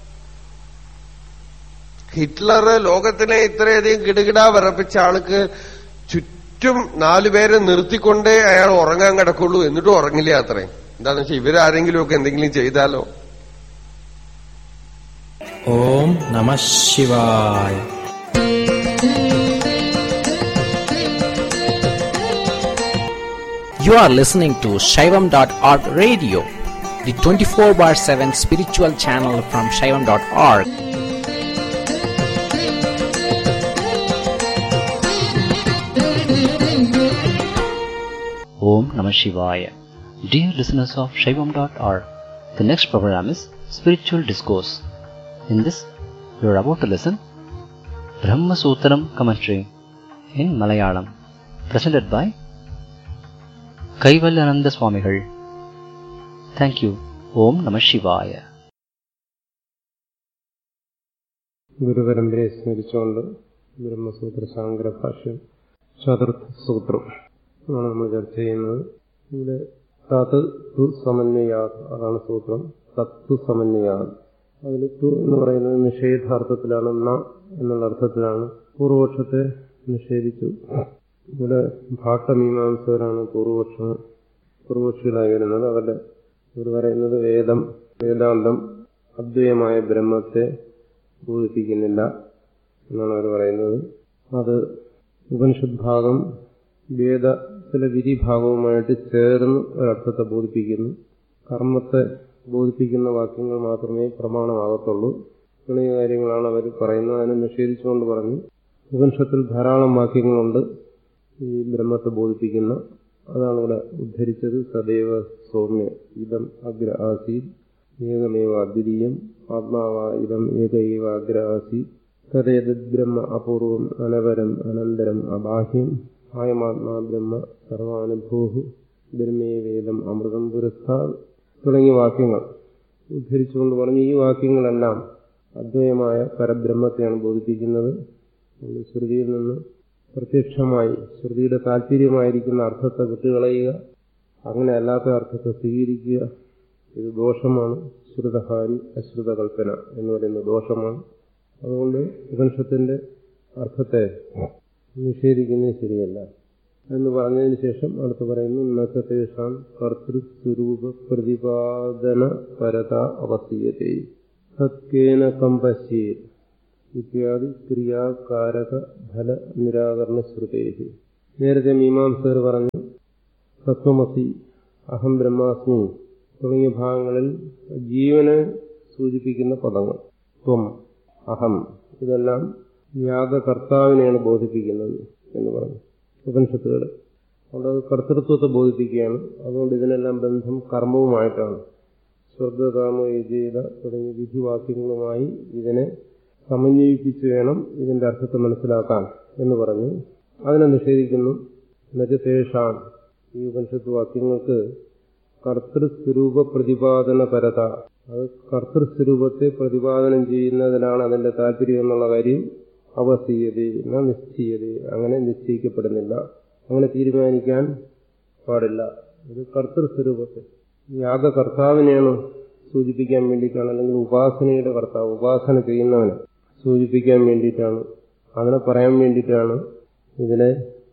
ഹിറ്റ്ലർ ലോകത്തിനെ ഇത്രയധികം കിടുകിടാ വിറപ്പിച്ച ആൾക്ക് ചുറ്റും 4 പേരെ നിർത്തിക്കൊണ്ടേ അയാൾ ഉറങ്ങാൻ കിടക്കുള്ളൂ. എന്നിട്ടും ഉറങ്ങില്ല അത്രയും. എന്താന്ന് വെച്ചാൽ ഇവരാരെങ്കിലുമൊക്കെ എന്തെങ്കിലും ചെയ്താലോ. ഓം നമഃ ശിവായ. You are listening to Shaivam.org radio, the 24/7 spiritual channel from Shaivam.org. Om Namah Shivaya. Dear listeners of Shaivam.org, the next program is Spiritual Discourse. In this, you are about to listen Brahma Sutram commentary in Malayalam, presented by Kaivalyananda Swamigal. Thank you. Om Namah Shivaya. ഗുരുപരമ്പരയെ സ്മരിച്ചുകൊണ്ട് ബ്രഹ്മസൂത്ര സാങ്കര ഭാഷ്യം ചതുർത്ഥ സൂത്രം ആണ് നമ്മൾ ചർച്ച ചെയ്യുന്നത്. ഇവിടെ തത് തു സമന്വയാത്, അതാണ് സൂത്രം. തത്തു സമന്വയാത്. അതിൽ തു എന്ന് പറയുന്നത് നിഷേധാർത്ഥത്തിലാണ്, ന എന്നുള്ള അർത്ഥത്തിലാണ്. പൂർവപക്ഷത്തെ നിഷേധിച്ചു. ഇവിടെ ഭാട്ടമീമാംസകരാണ് പൂർവപക്ഷികളായി വരുന്നത്. അവർ പറയുന്നത് വേദാന്തം അദ്വൈതമായ ബ്രഹ്മത്തെ ബോധിപ്പിക്കുന്നില്ല എന്നാണ് അവർ പറയുന്നത്. അത് ഉപനിഷത് ഭാഗം വേദത്തിലെ വിധിഭാഗവുമായിട്ട് ചേർന്ന് ഒരർത്ഥത്തെ ബോധിപ്പിക്കുന്നു. കർമ്മത്തെ ബോധിപ്പിക്കുന്ന വാക്യങ്ങൾ മാത്രമേ പ്രമാണമാകത്തുള്ളൂ. തുടങ്ങിയ കാര്യങ്ങളാണ് അവർ പറയുന്നത്. അതിനെ നിഷേധിച്ചുകൊണ്ട് പറഞ്ഞു, ഉപനിഷത്തിൽ ധാരാളം വാക്യങ്ങളുണ്ട് ഈ ബ്രഹ്മത്തെ ബോധിപ്പിക്കുന്ന. അതാണ് ഇവിടെ ഉദ്ധരിച്ചത്. സദൈവ സൗമ്യ ഇദം അഗ്ര ആസീത് ഏകമേവ അദ്വിതീയം ആത്മാവ ഇദം ഏകൈവ അഗ്ര ആസീത് തദേതദ് ബ്രഹ്മ അപൂർവം അനവരം അനന്തരം അബാഹ്യം ആയമാത്മാ ബ്രഹ്മ സർവാനുഭൂഹു ബ്രഹ്മേ വേദം അമൃതം പുരസ്താത് തുടങ്ങിയ വാക്യങ്ങൾ ഉദ്ധരിച്ചുകൊണ്ട് പറഞ്ഞു, ഈ വാക്യങ്ങളെല്ലാം അദ്വൈതമായ പരബ്രഹ്മത്തെയാണ് ബോധിപ്പിക്കുന്നത്. ശ്രുതിയിൽ നിന്ന് പ്രത്യക്ഷമായി ശ്രുതിയുടെ താല്പര്യമായിരിക്കുന്ന അർത്ഥത്തെ വിട്ടുകളയുക, അങ്ങനെ അല്ലാത്ത അർത്ഥത്തെ സ്വീകരിക്കുക, ഇത് ദോഷമാണ്. ശ്രുതഹാരി അശ്രുതകൽപ്പന എന്ന് പറയുന്ന ദോഷമാണ്. അതുകൊണ്ട് ഉപനിഷത്തിന്റെ അർത്ഥത്തെ നിഷേധിക്കുന്നത് ശരിയല്ല എന്ന് പറഞ്ഞതിന് ശേഷം അടുത്ത് പറയുന്നു, നസതേഷാം കർത്തൃസ്വരൂപ പ്രതിപാദന പരത അവസ്ഥയത്തെ സത്യേന കമ്പശ്യേത് ഇത്യാദി ക്രിയാകാരക ഫല നിരാകരണ ശ്രുതേഹി. നേരത്തെ മീമാംസകർ പറഞ്ഞു തത്വമസി അഹം ബ്രഹ്മാസ്മി തുടങ്ങിയ ഭാഗങ്ങളിൽ ജീവനെ സൂചിപ്പിക്കുന്ന പദങ്ങൾ ത്വം അഹം ഇതെല്ലാം യാഗകർത്താവിനെയാണ് ബോധിപ്പിക്കുന്നത് എന്ന് പറഞ്ഞു ഉപനിഷത്തുകൾ. അവിടെ കർത്തൃത്വത്തെ ബോധിപ്പിക്കുകയാണ്. അതുകൊണ്ട് ഇതിനെല്ലാം ബന്ധം കർമ്മവുമായിട്ടാണ്. സ്വർഗകാമ യജേത തുടങ്ങിയ വിധിവാക്യങ്ങളുമായി ഇതിനെ സമന്വയിപ്പിച്ച് വേണം ഇതിന്റെ അർത്ഥത്തെ മനസ്സിലാക്കാൻ എന്ന് പറഞ്ഞു. അതിനെ നിഷേധിക്കുന്നു. നജതേഷാം, ഈ ഉപനിഷത്ത് വാക്യങ്ങൾക്ക് കർത്തൃസ്വരൂപ പ്രതിപാദന പരത, അത് കർത്തൃസ്വരൂപത്തെ പ്രതിപാദനം ചെയ്യുന്നതിനാണ് അതിന്റെ താല്പര്യം എന്നുള്ള കാര്യം അവസ്ഥീയത നിശ്ചയത, അങ്ങനെ നിശ്ചയിക്കപ്പെടുന്നില്ല, അങ്ങനെ തീരുമാനിക്കാൻ പാടില്ല. ഇത് കർത്തൃസ്വരൂപത്തെ യാഗകർത്താവിനെയാണ് സൂചിപ്പിക്കാൻ വേണ്ടിയിട്ടാണ്, അല്ലെങ്കിൽ ഉപാസനയുടെ കർത്താവ് ഉപാസന ചെയ്യുന്നവനെ സൂചിപ്പിക്കാൻ വേണ്ടിയിട്ടാണ്, അതിനെ പറയാൻ വേണ്ടിയിട്ടാണ് ഇതിലെ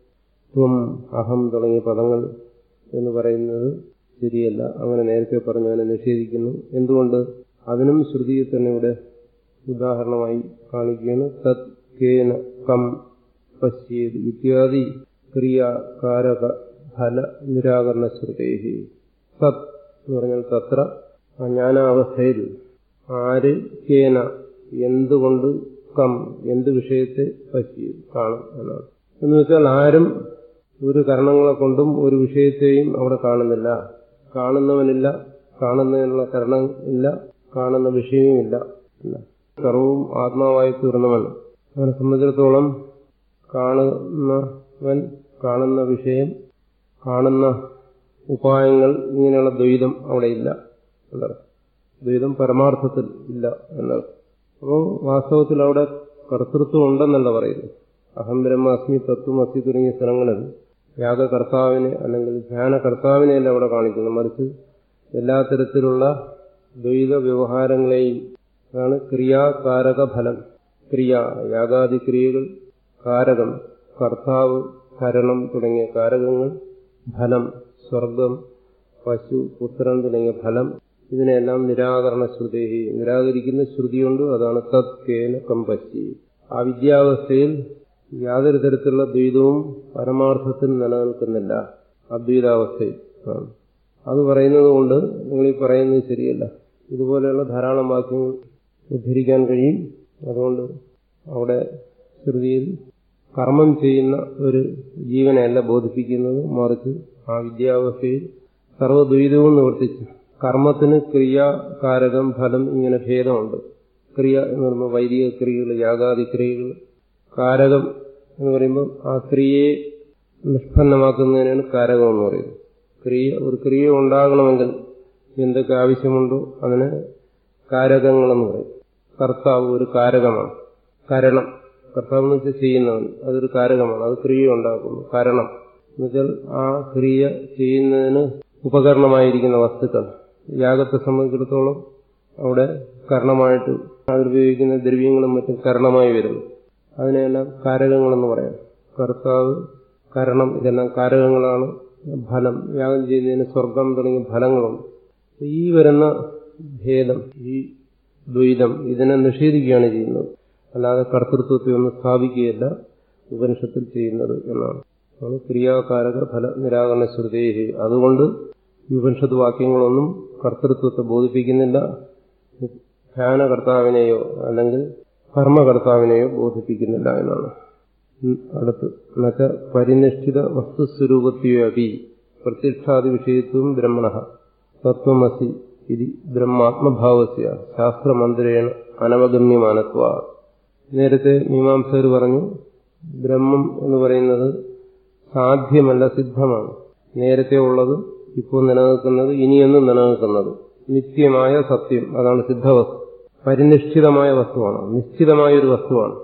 ത്വം അഹം തുടങ്ങിയ പദങ്ങൾ എന്ന് പറയുന്നത് ശരിയല്ല. അങ്ങനെ നേരത്തെ പറഞ്ഞു, അതിനെ നിഷേധിക്കുന്നു. എന്തുകൊണ്ട്? അതിനും ശ്രുതിയിൽ തന്നെ ഇവിടെ ഉദാഹരണമായി കാണിക്കുകയാണ്. തത് കേന കം പശ്യേത് ഇത്യാദി ക്രിയാകാരക ഫല നിരാകരണ ശ്രുതേഹി. സത് എന്ന് പറഞ്ഞാൽ തത്ര, ജ്ഞാനാവസ്ഥയിൽ ആര് കേന എന്തുകൊണ്ട് കം എന്ത് വിഷയത്തെ പശ്യേത് കാണും എന്നാണ്. എന്ന് വെച്ചാൽ ആരും ഒരു കാരണങ്ങളെ കൊണ്ടും ഒരു വിഷയത്തെയും അവിടെ കാണുന്നില്ല. കാണുന്നവനില്ല, കാണുന്നതിനുള്ള കാരണം ഇല്ല, കാണുന്ന വിഷയവുമില്ല. സർവവും ആത്മാവായി തീർന്നവൻ. അവനെ സംബന്ധിച്ചിടത്തോളം കാണുന്നവൻ, കാണുന്ന വിഷയം, കാണുന്ന ഉപായങ്ങൾ, ഇങ്ങനെയുള്ള ദ്വൈതം അവിടെ ഇല്ല എന്നർത്ഥം. ദ്വൈതം പരമാർത്ഥത്തിൽ ഇല്ല എന്നർത്ഥം. അപ്പോൾ വാസ്തവത്തിൽ അവിടെ കർത്തൃത്വം ഉണ്ടെന്നല്ല പറയുന്നത്. അഹം ബ്രഹ്മാസ്മി തത്വമസി തുടങ്ങിയ സ്ഥലങ്ങളിൽ യാഗകർത്താവിനെ അല്ലെങ്കിൽ ധ്യാനകർത്താവിനെയല്ല അവിടെ കാണിക്കുന്നു. മറിച്ച് എല്ലാ തരത്തിലുള്ള ദ്വൈത വ്യവഹാരങ്ങളെയും അതാണ് ക്രിയാകാരക ഫലം. ക്രിയ, യാഗാദി ക്രിയകൾ, കാരകം, കർത്താവ്, ഭരണം തുടങ്ങിയ കാരകങ്ങൾ, ഫലം, സ്വർഗം, പശു, പുത്രൻ തുടങ്ങിയ ഫലം, ഇതിനെല്ലാം നിരാകരണ ശ്രുതി, നിരാകരിക്കുന്ന ശ്രുതിയുണ്ട്. അതാണ് തത് കേന കമ്പശ്ചി. ആ വിദ്യാവസ്ഥയിൽ യാതൊരു തരത്തിലുള്ള ദ്വൈതവും പരമാർത്ഥത്തിൽ നിലനിൽക്കുന്നില്ല. അദ്വൈതാവസ്ഥയിൽ അത് പറയുന്നത് കൊണ്ട് നിങ്ങൾ ഈ പറയുന്നത് ശരിയല്ല. ഇതുപോലെയുള്ള ധാരാളം വാക്യങ്ങൾ ഉദ്ധരിക്കാൻ കഴിയും. അതുകൊണ്ട് അവിടെ ശ്രുതിയിൽ കർമ്മം ചെയ്യുന്ന ഒരു ജീവനെയല്ല ബോധിപ്പിക്കുന്നത്, മറിച്ച് ആ വിദ്യാവസ്ഥയിൽ സർവ്വദ്വൈതവും നിവർത്തിച്ചു. കർമ്മത്തിന് ക്രിയ, കാരകം, ഫലം ഇങ്ങനെ ഭേദമുണ്ട്. ക്രിയ എന്ന് പറയുമ്പോൾ വൈദിക ക്രിയകൾ, യാഗാദി ക്രിയകൾ. കാരകം എന്ന് പറയുമ്പോൾ ആ ക്രിയയെ നിഷ്പന്നമാക്കുന്നതിനാണ് കാരകം എന്ന് പറയുന്നത്. ഒരു ക്രിയ ഉണ്ടാകണമെങ്കിൽ എന്തൊക്കെ ആവശ്യമുണ്ടോ അതിന് കാരകങ്ങളെന്ന് പറയും. കർത്താവ് ഒരു കാരകമാണ്. കരണം, കർത്താവ് എന്ന് വെച്ചാൽ ചെയ്യുന്നവൻ, അതൊരു കാരകമാണ്. അത് ക്രിയ ഉണ്ടാക്കുന്നു. കരണം എന്നുവെച്ചാൽ ആ ക്രിയ ചെയ്യുന്നതിന് ഉപകരണമായിരിക്കുന്ന വസ്തുക്കൾ. യാഗത്തെ സംബന്ധിച്ചിടത്തോളം അവിടെ കരണമായിട്ട് അതിലുപയോഗിക്കുന്ന ദ്രവ്യങ്ങളും മറ്റും കരണമായി വരുന്നു. അതിനെല്ലാം കാരകങ്ങളെന്ന് പറയാം. കർത്താവ്, കരണം, ഇതെല്ലാം കാരകങ്ങളാണ്. ഫലം, യാഗം ചെയ്യുന്നതിന് സ്വർഗം തുടങ്ങിയ ഫലങ്ങളുണ്ട്. ഈ വരുന്ന ഭേദം, ഈ ദ്വൈതം, ഇതിനെ നിഷേധിക്കുകയാണ് ചെയ്യുന്നത്. അല്ലാതെ കർത്തൃത്വത്തെ ഒന്നും സ്ഥാപിക്കുകയല്ല ഉപനിഷത്തിൽ ചെയ്യുന്നത് എന്നാണ്. ക്രിയാകാരക ഫല നിരാകരണ ശ്രുതേഹി. അതുകൊണ്ട് ഈ ഉപനിഷത്ത് വാക്യങ്ങളൊന്നും കർത്തൃത്വത്തെ ബോധിപ്പിക്കുന്നില്ല, ധ്യാനകർത്താവിനെയോ അല്ലെങ്കിൽ കർമ്മകർത്താവിനെയോ ബോധിപ്പിക്കുന്നില്ല എന്നാണ്. അടുത്ത് എന്നുവെച്ചാൽ പരിനിഷ്ഠിത വസ്തുസ്വരൂപത്യോ അപി പ്രത്യക്ഷാദി വിഷയത്വം ബ്രഹ്മണ തത്വമസി ഇത് ബ്രഹ്മാത്മഭാവസ്യ ശാസ്ത്രമന്ത്രേണ അനവഗമ്യമാനത്വ. നേരത്തെ മീമാംസകർ പറഞ്ഞു ബ്രഹ്മം എന്ന് പറയുന്നത് സാധ്യമല്ല, സിദ്ധമാണ്. നേരത്തെ ഉള്ളത്, ഇപ്പോൾ നിലനിൽക്കുന്നത്, ഇനിയൊന്നും നിലനിൽക്കുന്നത് നിത്യമായ സത്യം, അതാണ് സിദ്ധവസ്തു. പരിനിഷ്ഠിതമായ വസ്തുവാണ്, നിശ്ചിതമായ ഒരു വസ്തുവാണ്,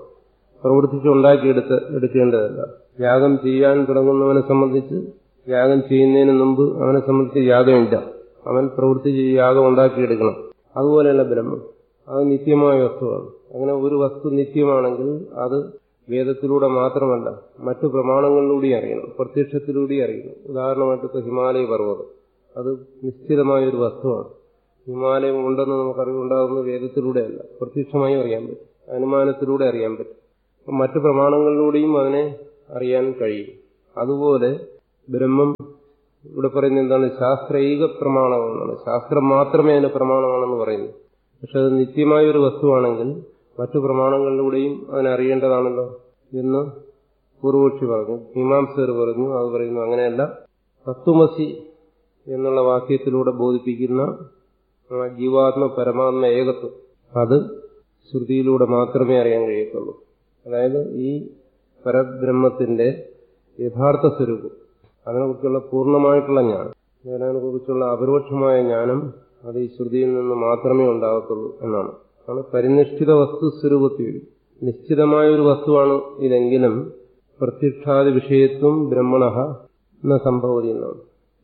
പ്രവർത്തിച്ചുണ്ടാക്കിയെടുക്കേണ്ടതല്ല. യാഗം ചെയ്യാൻ തുടങ്ങുന്നവനെ സംബന്ധിച്ച്, യാഗം ചെയ്യുന്നതിന് മുമ്പ് അവനെ സംബന്ധിച്ച് യാഗമില്ല, അവൻ പ്രവർത്തിച്ച് യാഗം ഉണ്ടാക്കിയെടുക്കണം. അതുപോലെയല്ല ബ്രഹ്മം, അത് നിത്യമായ വസ്തുവാണ്. അങ്ങനെ ഒരു വസ്തു നിത്യമാണെങ്കിൽ അത് വേദത്തിലൂടെ മാത്രമല്ല മറ്റു പ്രമാണങ്ങളിലൂടെ അറിയണം, പ്രത്യക്ഷത്തിലൂടെ അറിയണം. ഉദാഹരണമായിട്ട് ഇപ്പോൾ ഹിമാലയ പർവ്വതം, അത് നിശ്ചിതമായ ഒരു വസ്തുവാണ്. ഹിമാലയം ഉണ്ടെന്ന് നമുക്കറിവുണ്ടാകുന്നത് വേദത്തിലൂടെയല്ല, പ്രത്യക്ഷമായും അറിയാൻ പറ്റും, അനുമാനത്തിലൂടെ അറിയാൻ പറ്റും. മറ്റു പ്രമാണങ്ങളിലൂടെയും അതിനെ അറിയാൻ കഴിയും. അതുപോലെ ബ്രഹ്മം ഇവിടെ പറയുന്നത് എന്താണ്? ശാസ്ത്രൈക പ്രമാണമാണെന്നാണ്. ശാസ്ത്രം മാത്രമേ അതിന് പ്രമാണമാണെന്ന് പറയുന്നു. പക്ഷെ അത് നിത്യമായ ഒരു വസ്തുവാണെങ്കിൽ മറ്റു പ്രമാണങ്ങളിലൂടെയും അതിനറിയേണ്ടതാണല്ലോ എന്ന് പൂർവപക്ഷി പറഞ്ഞു. മീമാംസകർ പറഞ്ഞു, അത് പറയുന്നു അങ്ങനെയല്ല. തത്വമസി എന്നുള്ള വാക്യത്തിലൂടെ ബോധിപ്പിക്കുന്ന ജീവാത്മ പരമാത്മ ഏകത്വം, അത് ശ്രുതിയിലൂടെ മാത്രമേ അറിയാൻ കഴിയത്തുള്ളൂ. അതായത് ഈ പരബ്രഹ്മത്തിന്റെ യഥാർത്ഥ സ്വരൂപം, അതിനെക്കുറിച്ചുള്ള പൂർണ്ണമായിട്ടുള്ള ജ്ഞാനം, അതിനെക്കുറിച്ചുള്ള അപരോക്ഷമായ ജ്ഞാനം അത് ഈ ശ്രുതിയിൽ നിന്ന് മാത്രമേ ഉണ്ടാകത്തുള്ളൂ എന്നാണ്. ആണ് പരിനിഷ്ഠിത വസ്തു സ്വരൂപത്തിൽ. നിശ്ചിതമായ ഒരു വസ്തുവാണ് ഇതെങ്കിലും പ്രത്യക്ഷാദി വിഷയത്വം ബ്രഹ്മണഃ ന സംഭവതി എന്നാണ്.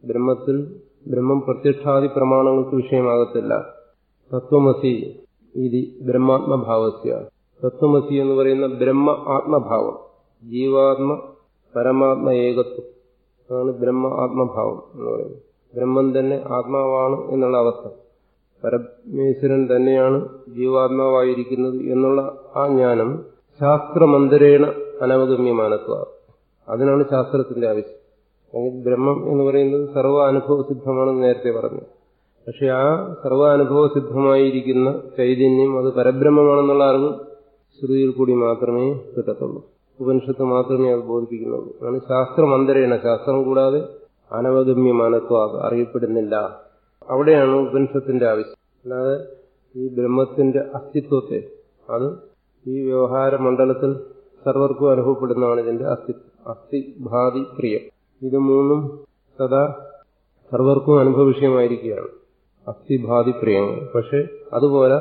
ബ്രഹ്മം പ്രത്യക്ഷാദി പ്രമാണങ്ങൾക്ക് വിഷയമാകത്തില്ല. തത്വമസി ഇതി ബ്രഹ്മാത്മഭാവസ്യ. തത്വമസി എന്ന് പറയുന്ന ബ്രഹ്മ ആത്മഭാവം, ജീവാത്മ പരമാത്മ ഏകത്വം, അതാണ് ബ്രഹ്മ ആത്മഭാവം എന്ന് പറയുന്നത്. ബ്രഹ്മം തന്നെ ആത്മാവാണ് എന്നുള്ള അവസ്ഥ, പരമേശ്വരൻ തന്നെയാണ് ജീവാത്മാവായിരിക്കുന്നത് എന്നുള്ള ആ ജ്ഞാനം ശാസ്ത്രമന്ത്രേണ അനവഗമ്യമാനത്വ. അതിനാണ് ശാസ്ത്രത്തിന്റെ ആവശ്യം. അല്ലെങ്കിൽ ബ്രഹ്മം എന്ന് പറയുന്നത് സർവ്വ അനുഭവസിദ്ധമാണെന്ന് നേരത്തെ പറഞ്ഞു. പക്ഷെ ആ സർവ്വ അനുഭവസിദ്ധമായിരിക്കുന്ന ചൈതന്യം അത് പരബ്രഹ്മമാണെന്നുള്ള അറിവ് ശ്രുതിയിൽ കൂടി മാത്രമേ കിട്ടത്തുള്ളൂ. ഉപനിഷത്ത് മാത്രമേ അത് ബോധിപ്പിക്കുന്നുള്ളൂ. അതാണ് ശാസ്ത്രമന്ത്രേണ, ശാസ്ത്രം കൂടാതെ അനവഗമ്യമാനത്വം അറിയപ്പെടുന്നില്ല. അവിടെയാണ് ഉപനിഷത്തിന്റെ ആവശ്യം. അല്ലാതെ ഈ ബ്രഹ്മത്തിന്റെ അസ്തിത്വത്തെ, അത് ഈ വ്യവഹാര മണ്ഡലത്തിൽ സർവർക്കും അനുഭവപ്പെടുന്നതാണ് ഇതിന്റെ അസ്തിത്വം. അസ്ഥി, ഭാതി, പ്രിയം, ഇത് മൂന്നും സദാ സർവർക്കും അനുഭവ വിഷയമായിരിക്കുകയാണ്, അസ്ഥി, ഭാതി, പ്രിയങ്ങൾ. പക്ഷെ അതുപോലെ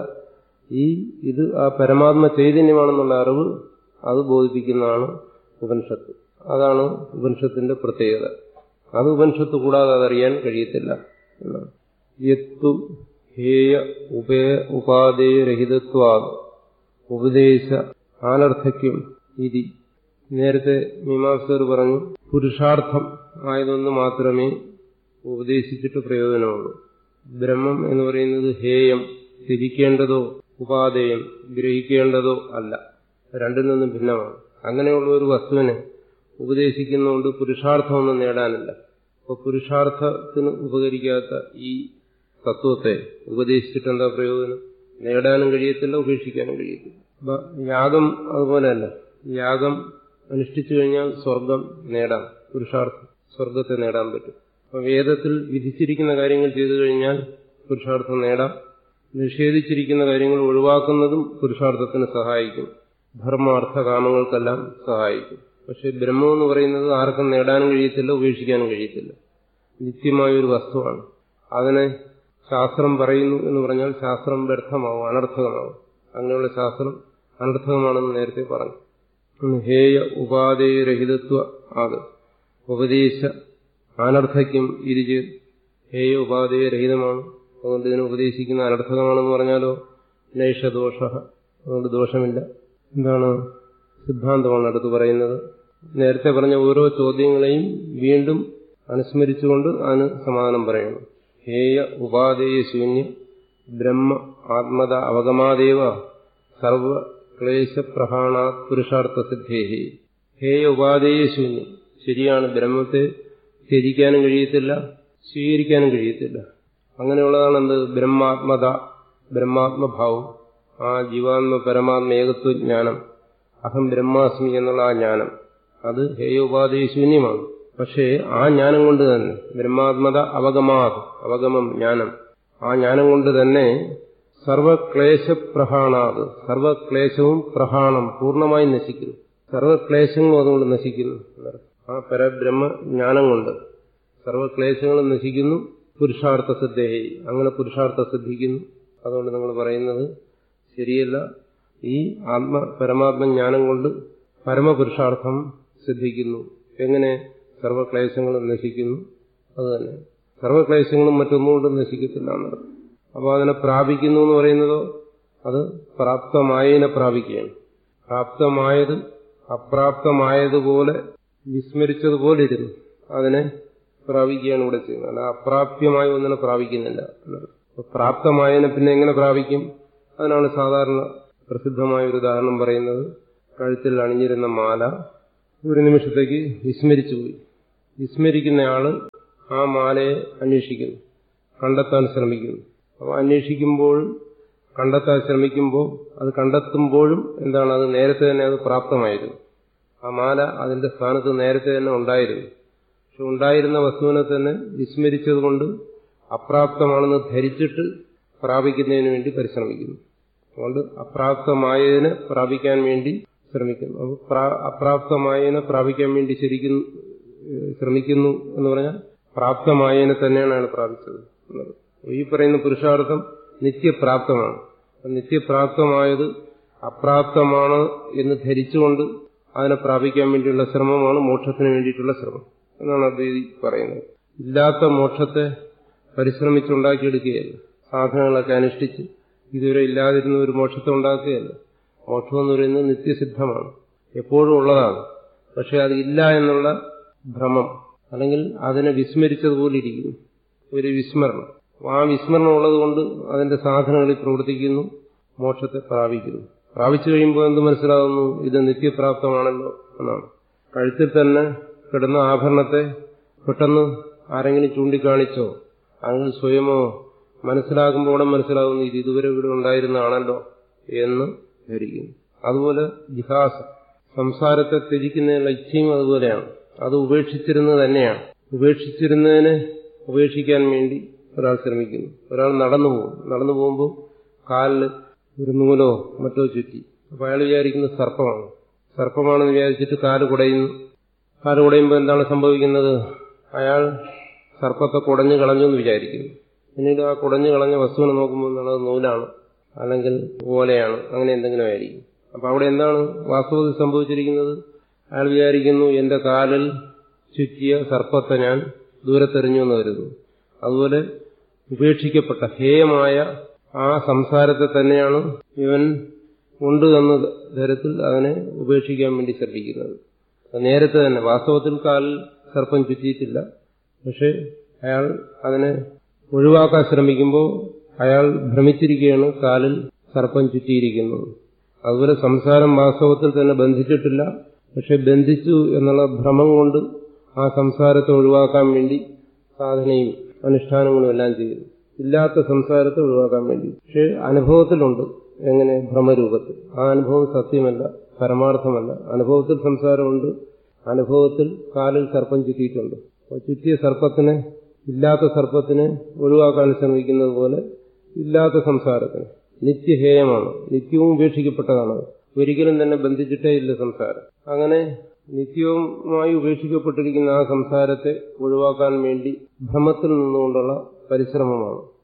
ഇത് ആ പരമാത്മ ചൈതന്യമാണെന്നുള്ള അറിവ് അത് ബോധിപ്പിക്കുന്നതാണ് ഉപനിഷത്ത്. അതാണ് ഉപനിഷത്തിന്റെ പ്രത്യേകത. അത് ഉപനിഷത്ത് കൂടാതെ അതറിയാൻ കഴിയത്തില്ല എന്നാണ്. യത്തു ഹേയ ഉപാദേയരഹിതത്വാ ഉപദേശ അനർത്ഥക്യം ഇതി. നേരത്തെ മീമാംസകർ പറഞ്ഞു പുരുഷാർത്ഥം ആയതൊന്ന് മാത്രമേ ഉപദേശിച്ചിട്ട് പ്രയോജനമുള്ളൂ. ബ്രഹ്മം എന്ന് പറയുന്നത് ഹേയം, ത്യജിക്കേണ്ടതോ ഉപാദേയം, ഗ്രഹിക്കേണ്ടതോ അല്ല, രണ്ടിൽ നിന്നും ഭിന്നമാണ്. അങ്ങനെയുള്ള ഒരു വസ്തുവിനെ ഉപദേശിക്കുന്നതുകൊണ്ട് പുരുഷാർത്ഥമൊന്നും നേടാനില്ല. അപ്പോൾ പുരുഷാർത്ഥത്തിന് ഉപകരിക്കാത്ത ഈ തത്വത്തെ ഉപദേശിച്ചിട്ട് എന്താ പ്രയോജനം? നേടാനും കഴിയത്തില്ല, ഉപേക്ഷിക്കാനും കഴിയത്തില്ല. യാഗം അതുപോലെയല്ല. യാഗം അനുഷ്ഠിച്ചു കഴിഞ്ഞാൽ സ്വർഗം നേടാം, പുരുഷാർത്ഥം, സ്വർഗത്തെ നേടാൻ പറ്റും. അപ്പോൾ വേദത്തിൽ വിധിച്ചിരിക്കുന്ന കാര്യങ്ങൾ ചെയ്തു കഴിഞ്ഞാൽ പുരുഷാർത്ഥം നേടാം. നിഷേധിച്ചിരിക്കുന്ന കാര്യങ്ങൾ ഒഴിവാക്കുന്നതും പുരുഷാർത്ഥത്തിന് സഹായിക്കും, ധർമാർത്ഥ കാമങ്ങൾക്കെല്ലാം സഹായിക്കും. പക്ഷെ ബ്രഹ്മം എന്ന് പറയുന്നത് ആർക്കും നേടാനും കഴിയത്തില്ല, ഉപേക്ഷിക്കാനും കഴിയത്തില്ല. നിത്യമായൊരു വസ്തുവാണ്. അതിനെ ശാസ്ത്രം പറയുന്നു എന്ന് പറഞ്ഞാൽ ശാസ്ത്രം വ്യർത്ഥമാവും, അനർത്ഥകമാവും. അങ്ങനെയുള്ള ശാസ്ത്രം അനർത്ഥകമാണെന്ന് നേരത്തെ പറഞ്ഞു. ഹേയ ഉപാദേയരഹിതത്വ ആത് ഉപദേശ അനർത്ഥയ്ക്കും ഇരുചേ ഹേയ ഉപാദേയരഹിതമാണ്, അതുകൊണ്ട് ഇതിനെ ഉപദേശിക്കുന്ന അനർത്ഥകമാണെന്ന് പറഞ്ഞാലോ നൈഷദോഷ, അതുകൊണ്ട് ദോഷമില്ല. എന്താണ് സിദ്ധാന്തമാണ് അടുത്ത് പറയുന്നത്. നേരത്തെ പറഞ്ഞ ഓരോ ചോദ്യങ്ങളെയും വീണ്ടും അനുസ്മരിച്ചുകൊണ്ട് അതിന് സമാധാനം പറയണം. ഹേയ ഉപാദേയ ശൂന്യ ബ്രഹ്മ ആത്മത അവഗമാദേവ സർവ ക്ലേശപ്രഹാണാത് പുരുഷാർത്ഥ സിദ്ധേഹി. ഹേയ ഉപാദേയ ശൂന്യം, ശരിയാണ്, ബ്രഹ്മത്തെ ത്യജിക്കാനും കഴിയത്തില്ല, സ്വീകരിക്കാനും കഴിയത്തില്ല. അങ്ങനെയുള്ളതാണ് എന്ത് ബ്രഹ്മാത്മത, ബ്രഹ്മാത്മഭാവം, ആ ജീവാത്മ പരമാത്മ ഏകത്വജ്ഞാനം, അഹം ബ്രഹ്മാസ്മി എന്നുള്ള ആ ജ്ഞാനം, അത് ഹേയ ഉപാദേയ ശൂന്യമാണ്. പക്ഷേ ആ ജ്ഞാനം കൊണ്ട് തന്നെ ബ്രഹ്മാത്മത അവഗമാത്, അവഗമം ജ്ഞാനം, ആ ജ്ഞാനം കൊണ്ട് തന്നെ സർവക്ലേശപ്രഹാണാത്, സർവക്ലേശവും പ്രഹാണം പൂർണ്ണമായി നശിക്കുന്നു, സർവക്ലേശങ്ങളും അതുകൊണ്ട് നശിക്കുന്നു. ആ പരബ്രഹ്മ ജ്ഞാനം കൊണ്ട് സർവക്ലേശങ്ങളും നശിക്കുന്നു. പുരുഷാർത്ഥ സിദ്ധേഹി, അങ്ങനെ പുരുഷാർത്ഥ സിദ്ധിക്കുന്നു. അതുകൊണ്ട് നിങ്ങൾ പറയുന്നത് ശരിയല്ല. ഈ പരമാത്മജ്ഞാനം കൊണ്ട് പരമപുരുഷാർത്ഥം സിദ്ധിക്കുന്നു. എങ്ങനെ? സർവക്ലേശങ്ങളും നശിക്കുന്നു. അതുതന്നെ സർവക്ലേശങ്ങളും മറ്റൊന്നുകൊണ്ടും നശിക്കത്തില്ല എന്നർത്ഥം. അപ്പോൾ അതിനെ പ്രാപിക്കുന്നു എന്ന് പറയുന്നതോ അത് പ്രാപ്തമായതിനെ പ്രാപിക്കുകയാണ്. പ്രാപ്തമായത് അപ്രാപ്തമായതുപോലെ വിസ്മരിച്ചതുപോലെ ഇരുന്നു അതിനെ പ്രാപിക്കുകയാണ് ഇവിടെ ചെയ്യുന്നത്. അല്ല അപ്രാപ്യമായ ഒന്നിനെ പ്രാപിക്കുന്നില്ല. പ്രാപ്തമായതിനെ പിന്നെ എങ്ങനെ പ്രാപിക്കും? അതിനാണ് സാധാരണ പ്രസിദ്ധമായ ഒരു ഉദാഹരണം പറയുന്നത്. കഴുത്തിൽ അണിഞ്ഞിരുന്ന മാല ഒരു നിമിഷത്തേക്ക് വിസ്മരിച്ചുപോയി. വിസ്മരിക്കുന്നയാള് ആ മാലയെ അന്വേഷിക്കുന്നു, കണ്ടെത്താൻ ശ്രമിക്കുന്നു. അപ്പോൾ അന്വേഷിക്കുമ്പോൾ, കണ്ടെത്താൻ ശ്രമിക്കുമ്പോൾ, അത് കണ്ടെത്തുമ്പോഴും എന്താണ്, അത് നേരത്തെ തന്നെ അത് പ്രാപ്തമായിരുന്നു. ആ മാല അതിന്റെ സ്ഥാനത്ത് നേരത്തെ തന്നെ ഉണ്ടായിരുന്നു. പക്ഷെ ഉണ്ടായിരുന്ന വസ്തുവിനെ തന്നെ വിസ്മരിച്ചതുകൊണ്ട് അപ്രാപ്തമാണെന്ന് ധരിച്ചിട്ട് പ്രാപിക്കുന്നതിന് വേണ്ടി പരിശ്രമിക്കുന്നു. അതുകൊണ്ട് അപ്രാപ്തമായതിനെ പ്രാപിക്കാൻ വേണ്ടി ശ്രമിക്കുന്നു. അപ്പോൾ അപ്രാപ്തമായതിനെ പ്രാപിക്കാൻ വേണ്ടി ശരിക്കും ശ്രമിക്കുന്നു എന്ന് പറഞ്ഞാൽ പ്രാപ്തമായതിനെ തന്നെയാണ് അയാൾ പ്രാപിച്ചത്. ഈ പറയുന്ന പുരുഷാർത്ഥം നിത്യപ്രാപ്തമാണ്. നിത്യപ്രാപ്തമായത് അപ്രാപ്തമാണ് എന്ന് ധരിച്ചുകൊണ്ട് അതിനെ പ്രാപിക്കാൻ വേണ്ടിയുള്ള ശ്രമമാണ് മോക്ഷത്തിന് വേണ്ടിയിട്ടുള്ള ശ്രമം എന്നാണ് അദ്വൈതി പറയുന്നത്. ഇല്ലാത്ത മോക്ഷത്തെ പരിശ്രമിച്ചുണ്ടാക്കിയെടുക്കുകയല്ല, സാധനങ്ങളൊക്കെ അനുഷ്ഠിച്ച് ഇതുവരെ ഇല്ലാതിരുന്ന ഒരു മോക്ഷത്തെ ഉണ്ടാക്കുകയല്ല. മോക്ഷം എന്ന് പറയുന്നത് നിത്യസിദ്ധമാണ്, എപ്പോഴും ഉള്ളതാണ്. പക്ഷെ അത് ഇല്ല എന്നുള്ള ഭ്രമം, അല്ലെങ്കിൽ അതിനെ വിസ്മരിച്ചതുപോലെ ഇരിക്കുന്നു, ഒരു വിസ്മരണം. ആ വിസ്മരണം ഉള്ളതുകൊണ്ട് അതിന്റെ സാധനങ്ങളിൽ പ്രവർത്തിക്കുന്നു, മോക്ഷത്തെ പ്രാപിക്കുന്നു. പ്രാപിച്ചു കഴിയുമ്പോൾ എന്ത് മനസ്സിലാകുന്നു? ഇത് നിത്യപ്രാപ്തമാണല്ലോ എന്നാണ്. കഴുത്തിൽ തന്നെ കിടന്ന ആഭരണത്തെ പെട്ടെന്ന് ആരെങ്കിലും ചൂണ്ടിക്കാണിച്ചോ അങ്ങനെ സ്വയമോ മനസ്സിലാക്കുമ്പോൾ മനസ്സിലാകുന്നു ഇത് ഇതുവരെ ഇവിടെ ഉണ്ടായിരുന്നതാണല്ലോ എന്ന് ധരിക്കുന്നു. അതുപോലെ ജിഹാസം, സംസാരത്തെ ത്യജിക്കുന്നതിനുള്ള ഇച്ഛയും അതുപോലെയാണ്. അത് ഉപേക്ഷിച്ചിരുന്നത് തന്നെയാണ്. ഉപേക്ഷിച്ചിരുന്നതിനെ ഉപേക്ഷിക്കാൻ വേണ്ടി ഒരാൾ ശ്രമിക്കുന്നു. ഒരാൾ നടന്നു പോകുമ്പോൾ കാലിൽ ഒരു നൂലോ മറ്റോ ചുറ്റി. അപ്പോൾ അയാൾ വിചാരിക്കുന്നത് സർപ്പമാണെന്ന് വിചാരിച്ചിട്ട് കാല് കുടയുന്നു. കാല് കുടയുമ്പോൾ എന്താണ് സംഭവിക്കുന്നത്? അയാൾ സർപ്പത്തെ കുടഞ്ഞു കളഞ്ഞു എന്ന് വിചാരിക്കുന്നു. പിന്നീട് ആ കുടഞ്ഞു കളഞ്ഞ വസ്തുവിനെ നോക്കുമ്പോൾ എന്താണ്, അത് നൂലാണ്, അല്ലെങ്കിൽ ഓലയാണ്, അങ്ങനെ എന്തെങ്കിലും ആയിരിക്കും. അപ്പൊ അവിടെ എന്താണ് വാസ്തവത്തിൽ സംഭവിച്ചിരിക്കുന്നത്? അയാൾ വിചാരിക്കുന്നു എന്റെ കാലിൽ ചുറ്റിയ സർപ്പത്തെ ഞാൻ ദൂരത്തെറിഞ്ഞു എന്ന് കരുതുന്നു. അതുപോലെ ഉപേക്ഷിക്കപ്പെട്ട ഹേയമായ ആ സംസാരത്തെ തന്നെയാണ് ഇവൻ ഉണ്ട് എന്ന തരത്തിൽ അതിനെ ഉപേക്ഷിക്കാൻ വേണ്ടി ശ്രമിക്കുന്നത്. നേരത്തെ തന്നെ വാസ്തവത്തിൽ കാലിൽ സർപ്പം ചുറ്റിയിട്ടില്ല, പക്ഷെ അയാൾ അതിനെ ഒഴിവാക്കാൻ ശ്രമിക്കുമ്പോൾ അയാൾ ഭ്രമിച്ചിരിക്കുകയാണ് കാലിൽ സർപ്പം ചുറ്റിയിരിക്കുന്നത്. അതുപോലെ സംസാരം വാസ്തവത്തിൽ തന്നെ ബന്ധിച്ചിട്ടില്ല, പക്ഷെ ബന്ധിച്ചു എന്നുള്ള ഭ്രമം കൊണ്ട് ആ സംസാരത്തെ ഒഴിവാക്കാൻ വേണ്ടി സാധനയും അനുഷ്ഠാനങ്ങളും എല്ലാം ചെയ്യുന്നു. ഇല്ലാത്ത സംസാരത്തെ ഒഴിവാക്കാൻ വേണ്ടി. പക്ഷെ അനുഭവത്തിലുണ്ട്. എങ്ങനെ? ഭ്രമരൂപത്തിൽ. ആ അനുഭവം സത്യമല്ല, പരമാർത്ഥമല്ല. അനുഭവത്തിൽ സംസാരമുണ്ട്, അനുഭവത്തിൽ കാലിൽ സർപ്പം ചുറ്റിയിട്ടുണ്ട്. അപ്പോൾ ചുറ്റിയ സർപ്പത്തിനെ, ഇല്ലാത്ത സർപ്പത്തിനെ ഒഴിവാക്കാൻ ശ്രമിക്കുന്നത് പോലെ ഇല്ലാത്ത സംസാരത്തിന് നിത്യഹേയമാണ്, നിത്യവും ഉപേക്ഷിക്കപ്പെട്ടതാണ്. ഒരിക്കലും തന്നെ ബന്ധിച്ചിട്ടേ ഇല്ല സംസാരം. അങ്ങനെ നിത്യവുമായി ഉപേക്ഷിക്കപ്പെട്ടിരിക്കുന്ന ആ സംസാരത്തെ ഒഴിവാക്കാൻ വേണ്ടി ഭ്രമത്തിൽ നിന്നുകൊണ്ടുള്ള പരിശ്രമമാണ്.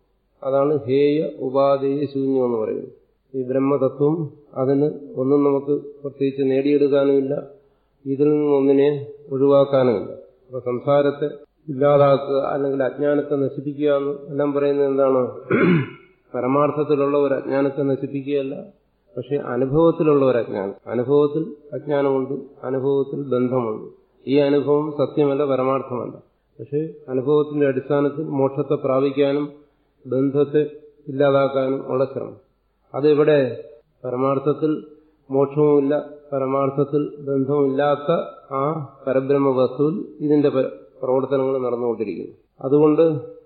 അതാണ് ഹേയ ഉപാധേയ ശൂന്യം എന്ന് പറയുന്നത്. ഈ ബ്രഹ്മതത്വം അതിന് ഒന്നും നമുക്ക് പ്രത്യേകിച്ച് നേടിയെടുക്കാനുമില്ല, ഇതിൽ നിന്നൊന്നിനെ ഒഴിവാക്കാനുമില്ല. അപ്പൊ സംസാരത്തെ ഇല്ലാതാക്കുക അല്ലെങ്കിൽ അജ്ഞാനത്തെ നശിപ്പിക്കുക എന്ന് എല്ലാം പറയുന്നത് എന്താണ്? പരമാർത്ഥത്തിലുള്ള ഒരു അജ്ഞാനത്തെ നശിപ്പിക്കുകയല്ല, പക്ഷെ അനുഭവത്തിലുള്ള ഒരു അജ്ഞാനം. അനുഭവത്തിൽ അജ്ഞാനമുണ്ട്, അനുഭവത്തിൽ ബന്ധമുണ്ട്. ഈ അനുഭവം സത്യമല്ല, പരമാർത്ഥമല്ല. പക്ഷെ അനുഭവത്തിന്റെ അടിസ്ഥാനത്തിൽ മോക്ഷത്തെ പ്രാപിക്കാനും ബന്ധത്തെ ഇല്ലാതാക്കാനും ഉള്ള ശ്രമം. അതിവിടെ പരമാർത്ഥത്തിൽ മോക്ഷവുമില്ല, പരമാർത്ഥത്തിൽ ബന്ധവുമില്ലാത്ത ആ പരബ്രഹ്മ വസ്തുവിൽ ഇതിന്റെ പ്രവർത്തനങ്ങൾ നടന്നുകൊണ്ടിരിക്കുന്നു. അതുകൊണ്ട്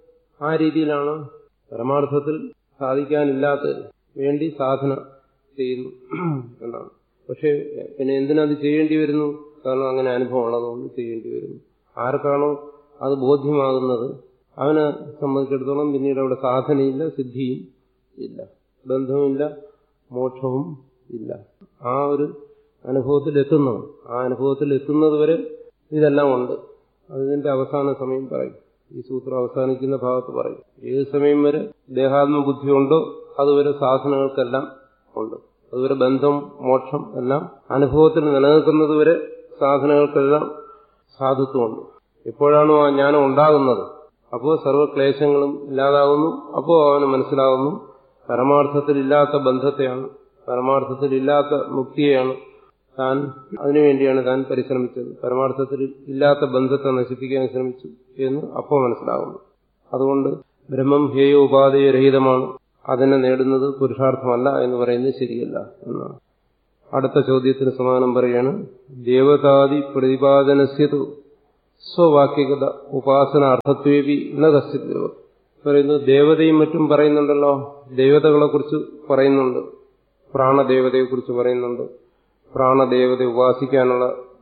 ആ രീതിയിലാണ് പരമാർത്ഥത്തിൽ സാധിക്കാനില്ലാത്ത വേണ്ടി സാധന ചെയ്യുന്നു എന്നാണ്. പക്ഷെ പിന്നെ എന്തിനത് ചെയ്യേണ്ടി വരുന്നു? കാരണം അങ്ങനെ അനുഭവം ഉള്ളതുകൊണ്ട് ചെയ്യേണ്ടി വരുന്നു. ആർക്കാണോ അത് ബോധ്യമാകുന്നത് അവനെ സംബന്ധിച്ചിടത്തോളം പിന്നീട് അവിടെ സാധനയില്ല, സിദ്ധിയും ഇല്ല, ബന്ധവുമില്ല, മോക്ഷവും ഇല്ല. ആ ഒരു അനുഭവത്തിൽ എത്തുന്നത്, ആ അനുഭവത്തിൽ എത്തുന്നത് വരെ ഇതെല്ലാം ഉണ്ട്. അതിന്റെ അവസാന സമയം പറയും. ഈ സൂത്രം അവസാനിക്കുന്ന ഭാഗത്ത് പറയും. ഏത് സമയം വരെ ദേഹാത്മബുദ്ധി ഉണ്ടോ അതുവരെ സാധനങ്ങൾക്കെല്ലാം ഉണ്ട്. അതുവരെ ബന്ധം, മോക്ഷം എല്ലാം അനുഭവത്തിൽ നിലനിൽക്കുന്നത് വരെ സാധനങ്ങൾക്കെല്ലാം സാധുത്വമുണ്ട്. എപ്പോഴാണോ ആ ജ്ഞാനം ഉണ്ടാകുന്നത് അപ്പോൾ സർവ്വക്ലേശങ്ങളും ഇല്ലാതാകുന്നു. അപ്പോൾ അവന് മനസ്സിലാകുന്നു പരമാർത്ഥത്തിലില്ലാത്ത ബന്ധത്തെയാണ്, പരമാർത്ഥത്തിലില്ലാത്ത മുക്തിയെയാണ് താൻ, അതിനുവേണ്ടിയാണ് താൻ പരിശ്രമിച്ചത്, പരമാർത്ഥത്തിൽ ഇല്ലാത്ത ബന്ധത്തെ നശിപ്പിക്കാൻ ശ്രമിച്ചു എന്ന് അപ്പോൾ മനസ്സിലാകുന്നു. അതുകൊണ്ട് ബ്രഹ്മം ഹേയ ഉപാധേയ രഹിതമാണ്, അതിനെ നേടുന്നത് പുരുഷാർത്ഥമല്ല എന്ന് പറയുന്നത് ശരിയല്ല എന്നാണ്. അടുത്ത ചോദ്യത്തിന് സമാനം പറയാണ്. ദേവതാദി പ്രതിപാദനസ്യതു സ്വവാക്യഗത ഉപാസനാർത്ഥത്വേപി ന കശ്ചിത് പറയുന്നു. ദേവതയും മറ്റും പറയുന്നുണ്ടല്ലോ, ദേവതകളെ കുറിച്ച് പറയുന്നുണ്ട്, പ്രാണദേവതയെക്കുറിച്ച് പറയുന്നുണ്ട്, പ്രാണദേവതയെ ഉപാസിക്കാനുള്ള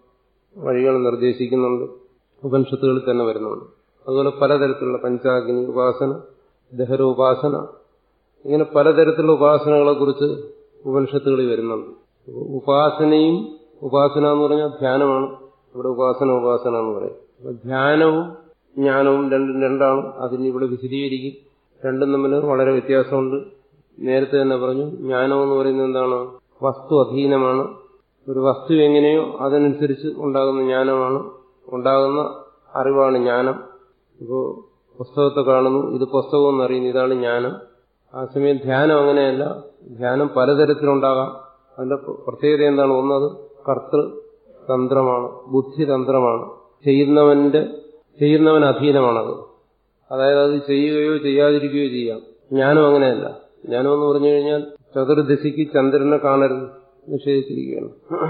വഴികൾ നിർദ്ദേശിക്കുന്നുണ്ട്, ഉപനിഷത്തുകളിൽ തന്നെ വരുന്നുണ്ട്. അതുപോലെ പലതരത്തിലുള്ള പഞ്ചാഗ്നി ഉപാസന, ദഹരോപാസന, ഇങ്ങനെ പലതരത്തിലുള്ള ഉപാസനകളെ കുറിച്ച് ഉപനിഷത്തുകളിൽ വരുന്നുണ്ട്. ഉപാസനയും, ഉപാസന എന്ന് പറഞ്ഞാൽ ധ്യാനമാണ്, ഇവിടെ ഉപാസന എന്ന് പറയും. ധ്യാനവും ജ്ഞാനവും രണ്ടും രണ്ടാണ്. അതിനിവിടെ വിശദീകരിക്കും. രണ്ടും തമ്മിൽ വളരെ വ്യത്യാസമുണ്ട്. നേരത്തെ തന്നെ പറഞ്ഞു, ജ്ഞാനം എന്ന് പറയുന്നത് എന്താണ്? വസ്തു അധീനമാണ്. ഒരു വസ്തു എങ്ങനെയോ അതനുസരിച്ച് ഉണ്ടാകുന്ന ജ്ഞാനമാണ്, ഉണ്ടാകുന്ന അറിവാണ് ജ്ഞാനം. ഇപ്പോൾ പുസ്തകത്തെ കാണുന്നു, ഇത് പുസ്തകം എന്നറിയുന്നു, ഇതാണ് ജ്ഞാനം. ആ സമയം ധ്യാനം അങ്ങനെയല്ല. ധ്യാനം പലതരത്തിലുണ്ടാകാം. അതിന്റെ പ്രത്യേകത എന്താണ്? ഒന്നത് കർത്തൃതന്ത്രമാണ്, ബുദ്ധിതന്ത്രമാണ്. ചെയ്യുന്നവൻ അധീനമാണത്. അതായത് അത് ചെയ്യുകയോ ചെയ്യാതിരിക്കുകയോ ചെയ്യാം. ജ്ഞാനം അങ്ങനെയല്ല. ജ്ഞാനം എന്ന് പറഞ്ഞു കഴിഞ്ഞാൽ ചതുർദശിക്ക് ചന്ദ്രനെ കാണരുത് നിഷേധിച്ചിരിക്കുകയാണ്.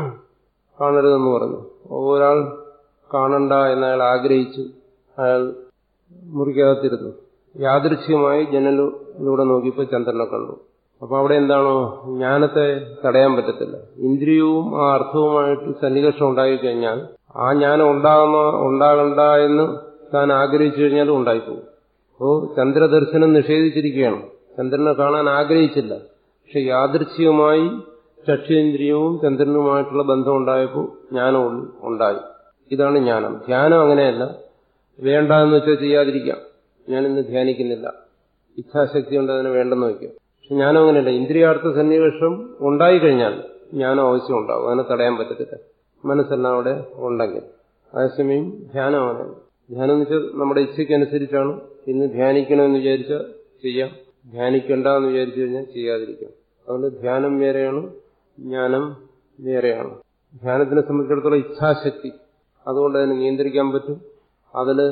കാണരുതെന്ന് പറഞ്ഞു. ഒരാൾ കാണണ്ട എന്നയാൾ ആഗ്രഹിച്ചു, അയാൾ മുറിക്കകത്തിരുന്നു. യാദൃച്ഛികമായി ജനലിലൂടെ നോക്കിയപ്പോൾ ചന്ദ്രനെ കണ്ടു. അപ്പൊ അവിടെ എന്താണോ? ജ്ഞാനത്തെ തടയാൻ പറ്റത്തില്ല. ഇന്ദ്രിയവും ആ അർത്ഥവുമായിട്ട് സന്നികർഷം ഉണ്ടായിക്കഴിഞ്ഞാൽ ആ ജ്ഞാനം ഉണ്ടാകണ്ട എന്ന് താൻ ആഗ്രഹിച്ചു കഴിഞ്ഞാലും ഉണ്ടായിപ്പോകും. അപ്പോൾ ചന്ദ്രദർശനം നിഷേധിച്ചിരിക്കുകയാണ്. ചന്ദ്രനെ കാണാൻ ആഗ്രഹിച്ചില്ല, പക്ഷെ യാദൃച്ഛികമായി ചക്ഷേന്ദ്രിയവും ചന്ദ്രനുമായിട്ടുള്ള ബന്ധം ഉണ്ടായപ്പോൾ ജ്ഞാനം ഉണ്ടായി. ഇതാണ് ജ്ഞാനം. ധ്യാനം അങ്ങനെയല്ല. വേണ്ട എന്ന് വെച്ചാൽ ചെയ്യാതിരിക്കാം. ഞാനിന്ന് ധ്യാനിക്കുന്നില്ല, ഇച്ഛാശക്തി ഉണ്ട്, അതിനെ വേണ്ടെന്ന് വയ്ക്കാം. പക്ഷെ ജ്ഞാനം അങ്ങനെയല്ല. ഇന്ദ്രിയാർത്ഥ സന്നിവേഷം ഉണ്ടായിക്കഴിഞ്ഞാൽ ജ്ഞാനം ആവശ്യം ഉണ്ടാവും, അതിനെ തടയാൻ പറ്റത്തില്ല. മനസ്സെല്ലാം അവിടെ ഉണ്ടെങ്കിൽ. അതേസമയം ധ്യാനം അങ്ങനെ, ധ്യാനം എന്ന് വെച്ചാൽ നമ്മുടെ ഇച്ഛയ്ക്കനുസരിച്ചാണ്. ഇന്ന് ധ്യാനിക്കണമെന്ന് വിചാരിച്ചാൽ ചെയ്യാം, ധ്യാനിക്കണ്ട എന്ന് വിചാരിച്ചു കഴിഞ്ഞാൽ ചെയ്യാതിരിക്കാം. അതുകൊണ്ട് ധ്യാനം വേറെയാണ്, ജ്ഞാനം വേറെയാണ്. ധ്യാനത്തിനെ സംബന്ധിച്ചിടത്തോളം ഇച്ഛാശക്തി, അതുകൊണ്ട് അതിനെ നിയന്ത്രിക്കാൻ പറ്റും. അതില്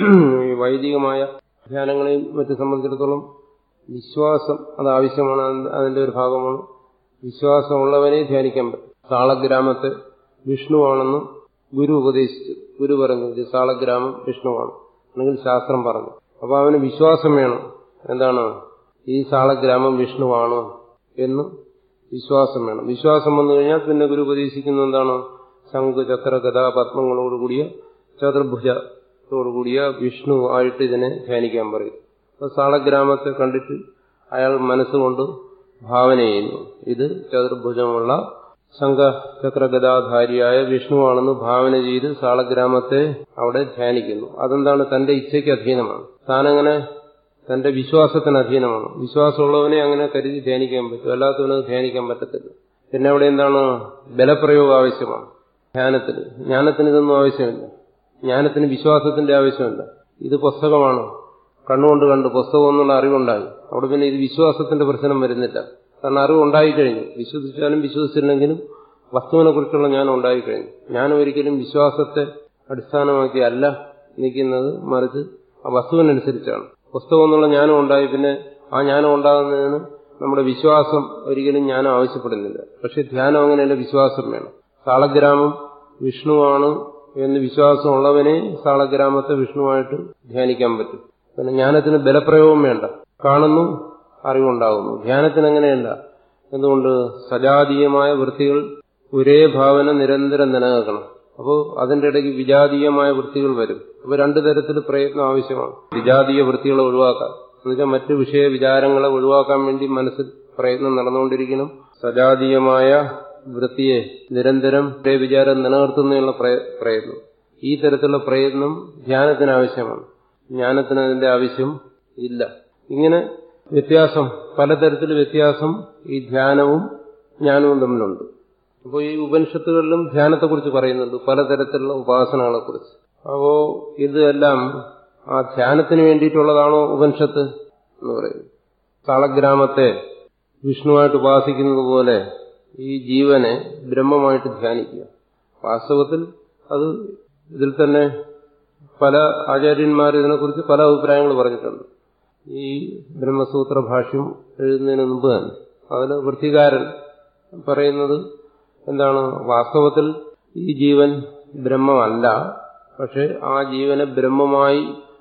വൈദികമായ ധ്യാനങ്ങളെയും മറ്റും സംബന്ധിച്ചിടത്തോളം വിശ്വാസം അത് ആവശ്യമാണ്, അതിന്റെ ഒരു ഭാഗമാണ്. വിശ്വാസമുള്ളവനെ ധ്യാനിക്കാൻ പറ്റും. സാളഗ്രാമത്തെ വിഷ്ണുവാണെന്ന് ഗുരു ഉപദേശിച്ചു. ഗുരു പറഞ്ഞു ഇത് സാളഗ്രാമം വിഷ്ണുവാണ്, അല്ലെങ്കിൽ ശാസ്ത്രം പറഞ്ഞു. അപ്പൊ അവന് വിശ്വാസം വേണം. എന്താണ്? ഈ സാളഗ്രാമം വിഷ്ണുവാണ് എന്ന് വിശ്വാസം വേണം. വിശ്വാസം വന്നു കഴിഞ്ഞാൽ പിന്നെ ഗുരു ഉപദേശിക്കുന്നത് എന്താണ്? ശംഖ്, ചക്ര, ഗദ, പത്മങ്ങളോടുകൂടിയ ചതുർഭുജത്തോടുകൂടിയ വിഷ്ണു ആയിട്ട് ഇതിനെ ധ്യാനിക്കാൻ പറയും. അപ്പൊ സാളഗ്രാമത്തെ കണ്ടിട്ട് അയാൾ മനസ്സുകൊണ്ട് ഭാവന ചെയ്യുന്നു, ഇത് ചതുർഭുജമുള്ള ശംഖ, ചക്ര, ഗദാധാരിയായ വിഷ്ണുവാണെന്ന് ഭാവന ചെയ്ത് സാളഗ്രാമത്തെ അവിടെ ധ്യാനിക്കുന്നു. അതെന്താണ്? തന്റെ ഇച്ഛയ്ക്ക് അധീനമാണ്. താനങ്ങനെ തന്റെ വിശ്വാസത്തിന് അധീനമാണ്. വിശ്വാസമുള്ളവനെ അങ്ങനെ കരുതി ധ്യാനിക്കാൻ പറ്റും, അല്ലാത്തവനത് ധ്യാനിക്കാൻ പറ്റത്തില്ല. പിന്നെ അവിടെ എന്താണ്? ബലപ്രയോഗം ആവശ്യമാണ് ധ്യാനത്തിന്. ജ്ഞാനത്തിന് ഇതൊന്നും ആവശ്യമില്ല. ജ്ഞാനത്തിന് വിശ്വാസത്തിന്റെ ആവശ്യമില്ല. ഇത് പുസ്തകമാണ്, കണ്ണുകൊണ്ട് കണ്ട് പുസ്തകം എന്നുള്ള അറിവുണ്ടായി. അവിടെ പിന്നെ ഇത് വിശ്വാസത്തിന്റെ പ്രശ്നം വരുന്നില്ല. കാരണം അറിവ് ഉണ്ടായിക്കഴിഞ്ഞു. വിശ്വസിച്ചാലും വിശ്വസിച്ചില്ലെങ്കിലും വസ്തുവിനെ കുറിച്ചുള്ള ജ്ഞാനം ഉണ്ടായിക്കഴിഞ്ഞു. ജ്ഞാനം ഒരിക്കലും വിശ്വാസത്തെ അടിസ്ഥാനമാക്കി അല്ല നിൽക്കുന്നത്, മറിച്ച് ആ വസ്തുവിനനുസരിച്ചാണ്. പുസ്തകം എന്നുള്ള ജ്ഞാനം ഉണ്ടായി. പിന്നെ ആ ജ്ഞാനം ഉണ്ടാകുന്നതിന് നമ്മുടെ വിശ്വാസം ഒരിക്കലും ജ്ഞാനം ആവശ്യപ്പെടുന്നില്ല. പക്ഷെ ധ്യാനം അങ്ങനെയല്ല, വിശ്വാസം വേണം. സാളഗ്രാമം വിഷ്ണുവാണ് എന്ന് വിശ്വാസമുള്ളവനെ സാളഗ്രാമത്തെ വിഷ്ണുവായിട്ട് ധ്യാനിക്കാൻ പറ്റും. പിന്നെ ജ്ഞാനത്തിന് ബലപ്രയോഗം വേണ്ട, കാണുന്നു അറിവുണ്ടാകുന്നു. ധ്യാനത്തിന് അങ്ങനെയല്ല. എന്തുകൊണ്ട്? സജാതീയമായ വൃത്തികൾ ഒരേ ഭാവന നിരന്തരം നിലനിൽക്കണം. അപ്പോൾ അതിന്റെ ഇടയ്ക്ക് വിജാതീയമായ വൃത്തികൾ വരും. അപ്പോൾ രണ്ടു തരത്തിൽ പ്രയത്നം ആവശ്യമാണ്. വിജാതീയ വൃത്തികളെ ഒഴിവാക്കാൻ, എന്നുവെച്ചാൽ മറ്റു വിഷയ വിചാരങ്ങളെ ഒഴിവാക്കാൻ വേണ്ടി മനസ്സിൽ പ്രയത്നം നടന്നുകൊണ്ടിരിക്കണം. സജാതീയമായ വൃത്തിയെ നിരന്തരം ഒരേ വിചാരം നിലനിർത്തുന്നതിനുള്ള പ്രയത്നം, ഈ തരത്തിലുള്ള പ്രയത്നം ധ്യാനത്തിന് ആവശ്യമാണ്. ജ്ഞാനത്തിന് അതിന്റെ ആവശ്യം ഇല്ല. ഇങ്ങനെ വ്യത്യാസം, പലതരത്തിൽ വ്യത്യാസം ഈ ധ്യാനവും ജ്ഞാനവും തമ്മിലുണ്ട്. അപ്പോൾ ഈ ഉപനിഷത്തുകളിലും ധ്യാനത്തെക്കുറിച്ച് പറയുന്നുണ്ട്, പലതരത്തിലുള്ള ഉപാസനകളെക്കുറിച്ച്. അപ്പോ ഇതെല്ലാം ആ ധ്യാനത്തിന് വേണ്ടിയിട്ടുള്ളതാണോ ഉപനിഷത്ത് എന്ന് പറയുന്നത്? സാളഗ്രാമത്തെ വിഷ്ണുവായിട്ട് ഉപാസിക്കുന്നത് പോലെ ഈ ജീവനെ ബ്രഹ്മമായിട്ട് ധ്യാനിക്കുക. വാസ്തവത്തിൽ അത് ഇതിൽ തന്നെ പല ആചാര്യന്മാർ ഇതിനെക്കുറിച്ച് പല അഭിപ്രായങ്ങൾ പറഞ്ഞിട്ടുണ്ട്. ഈ ബ്രഹ്മസൂത്ര ഭാഷ്യം എഴുതുന്നതിന് മുമ്പ് തന്നെ അതിൽ വൃത്തികാരൻ പറയുന്നത് എന്താണ്? വാസ്തവത്തിൽ ഈ ജീവൻ ബ്രഹ്മമല്ല, പക്ഷെ ആ ജീവനെ ബ്രഹ്മമായി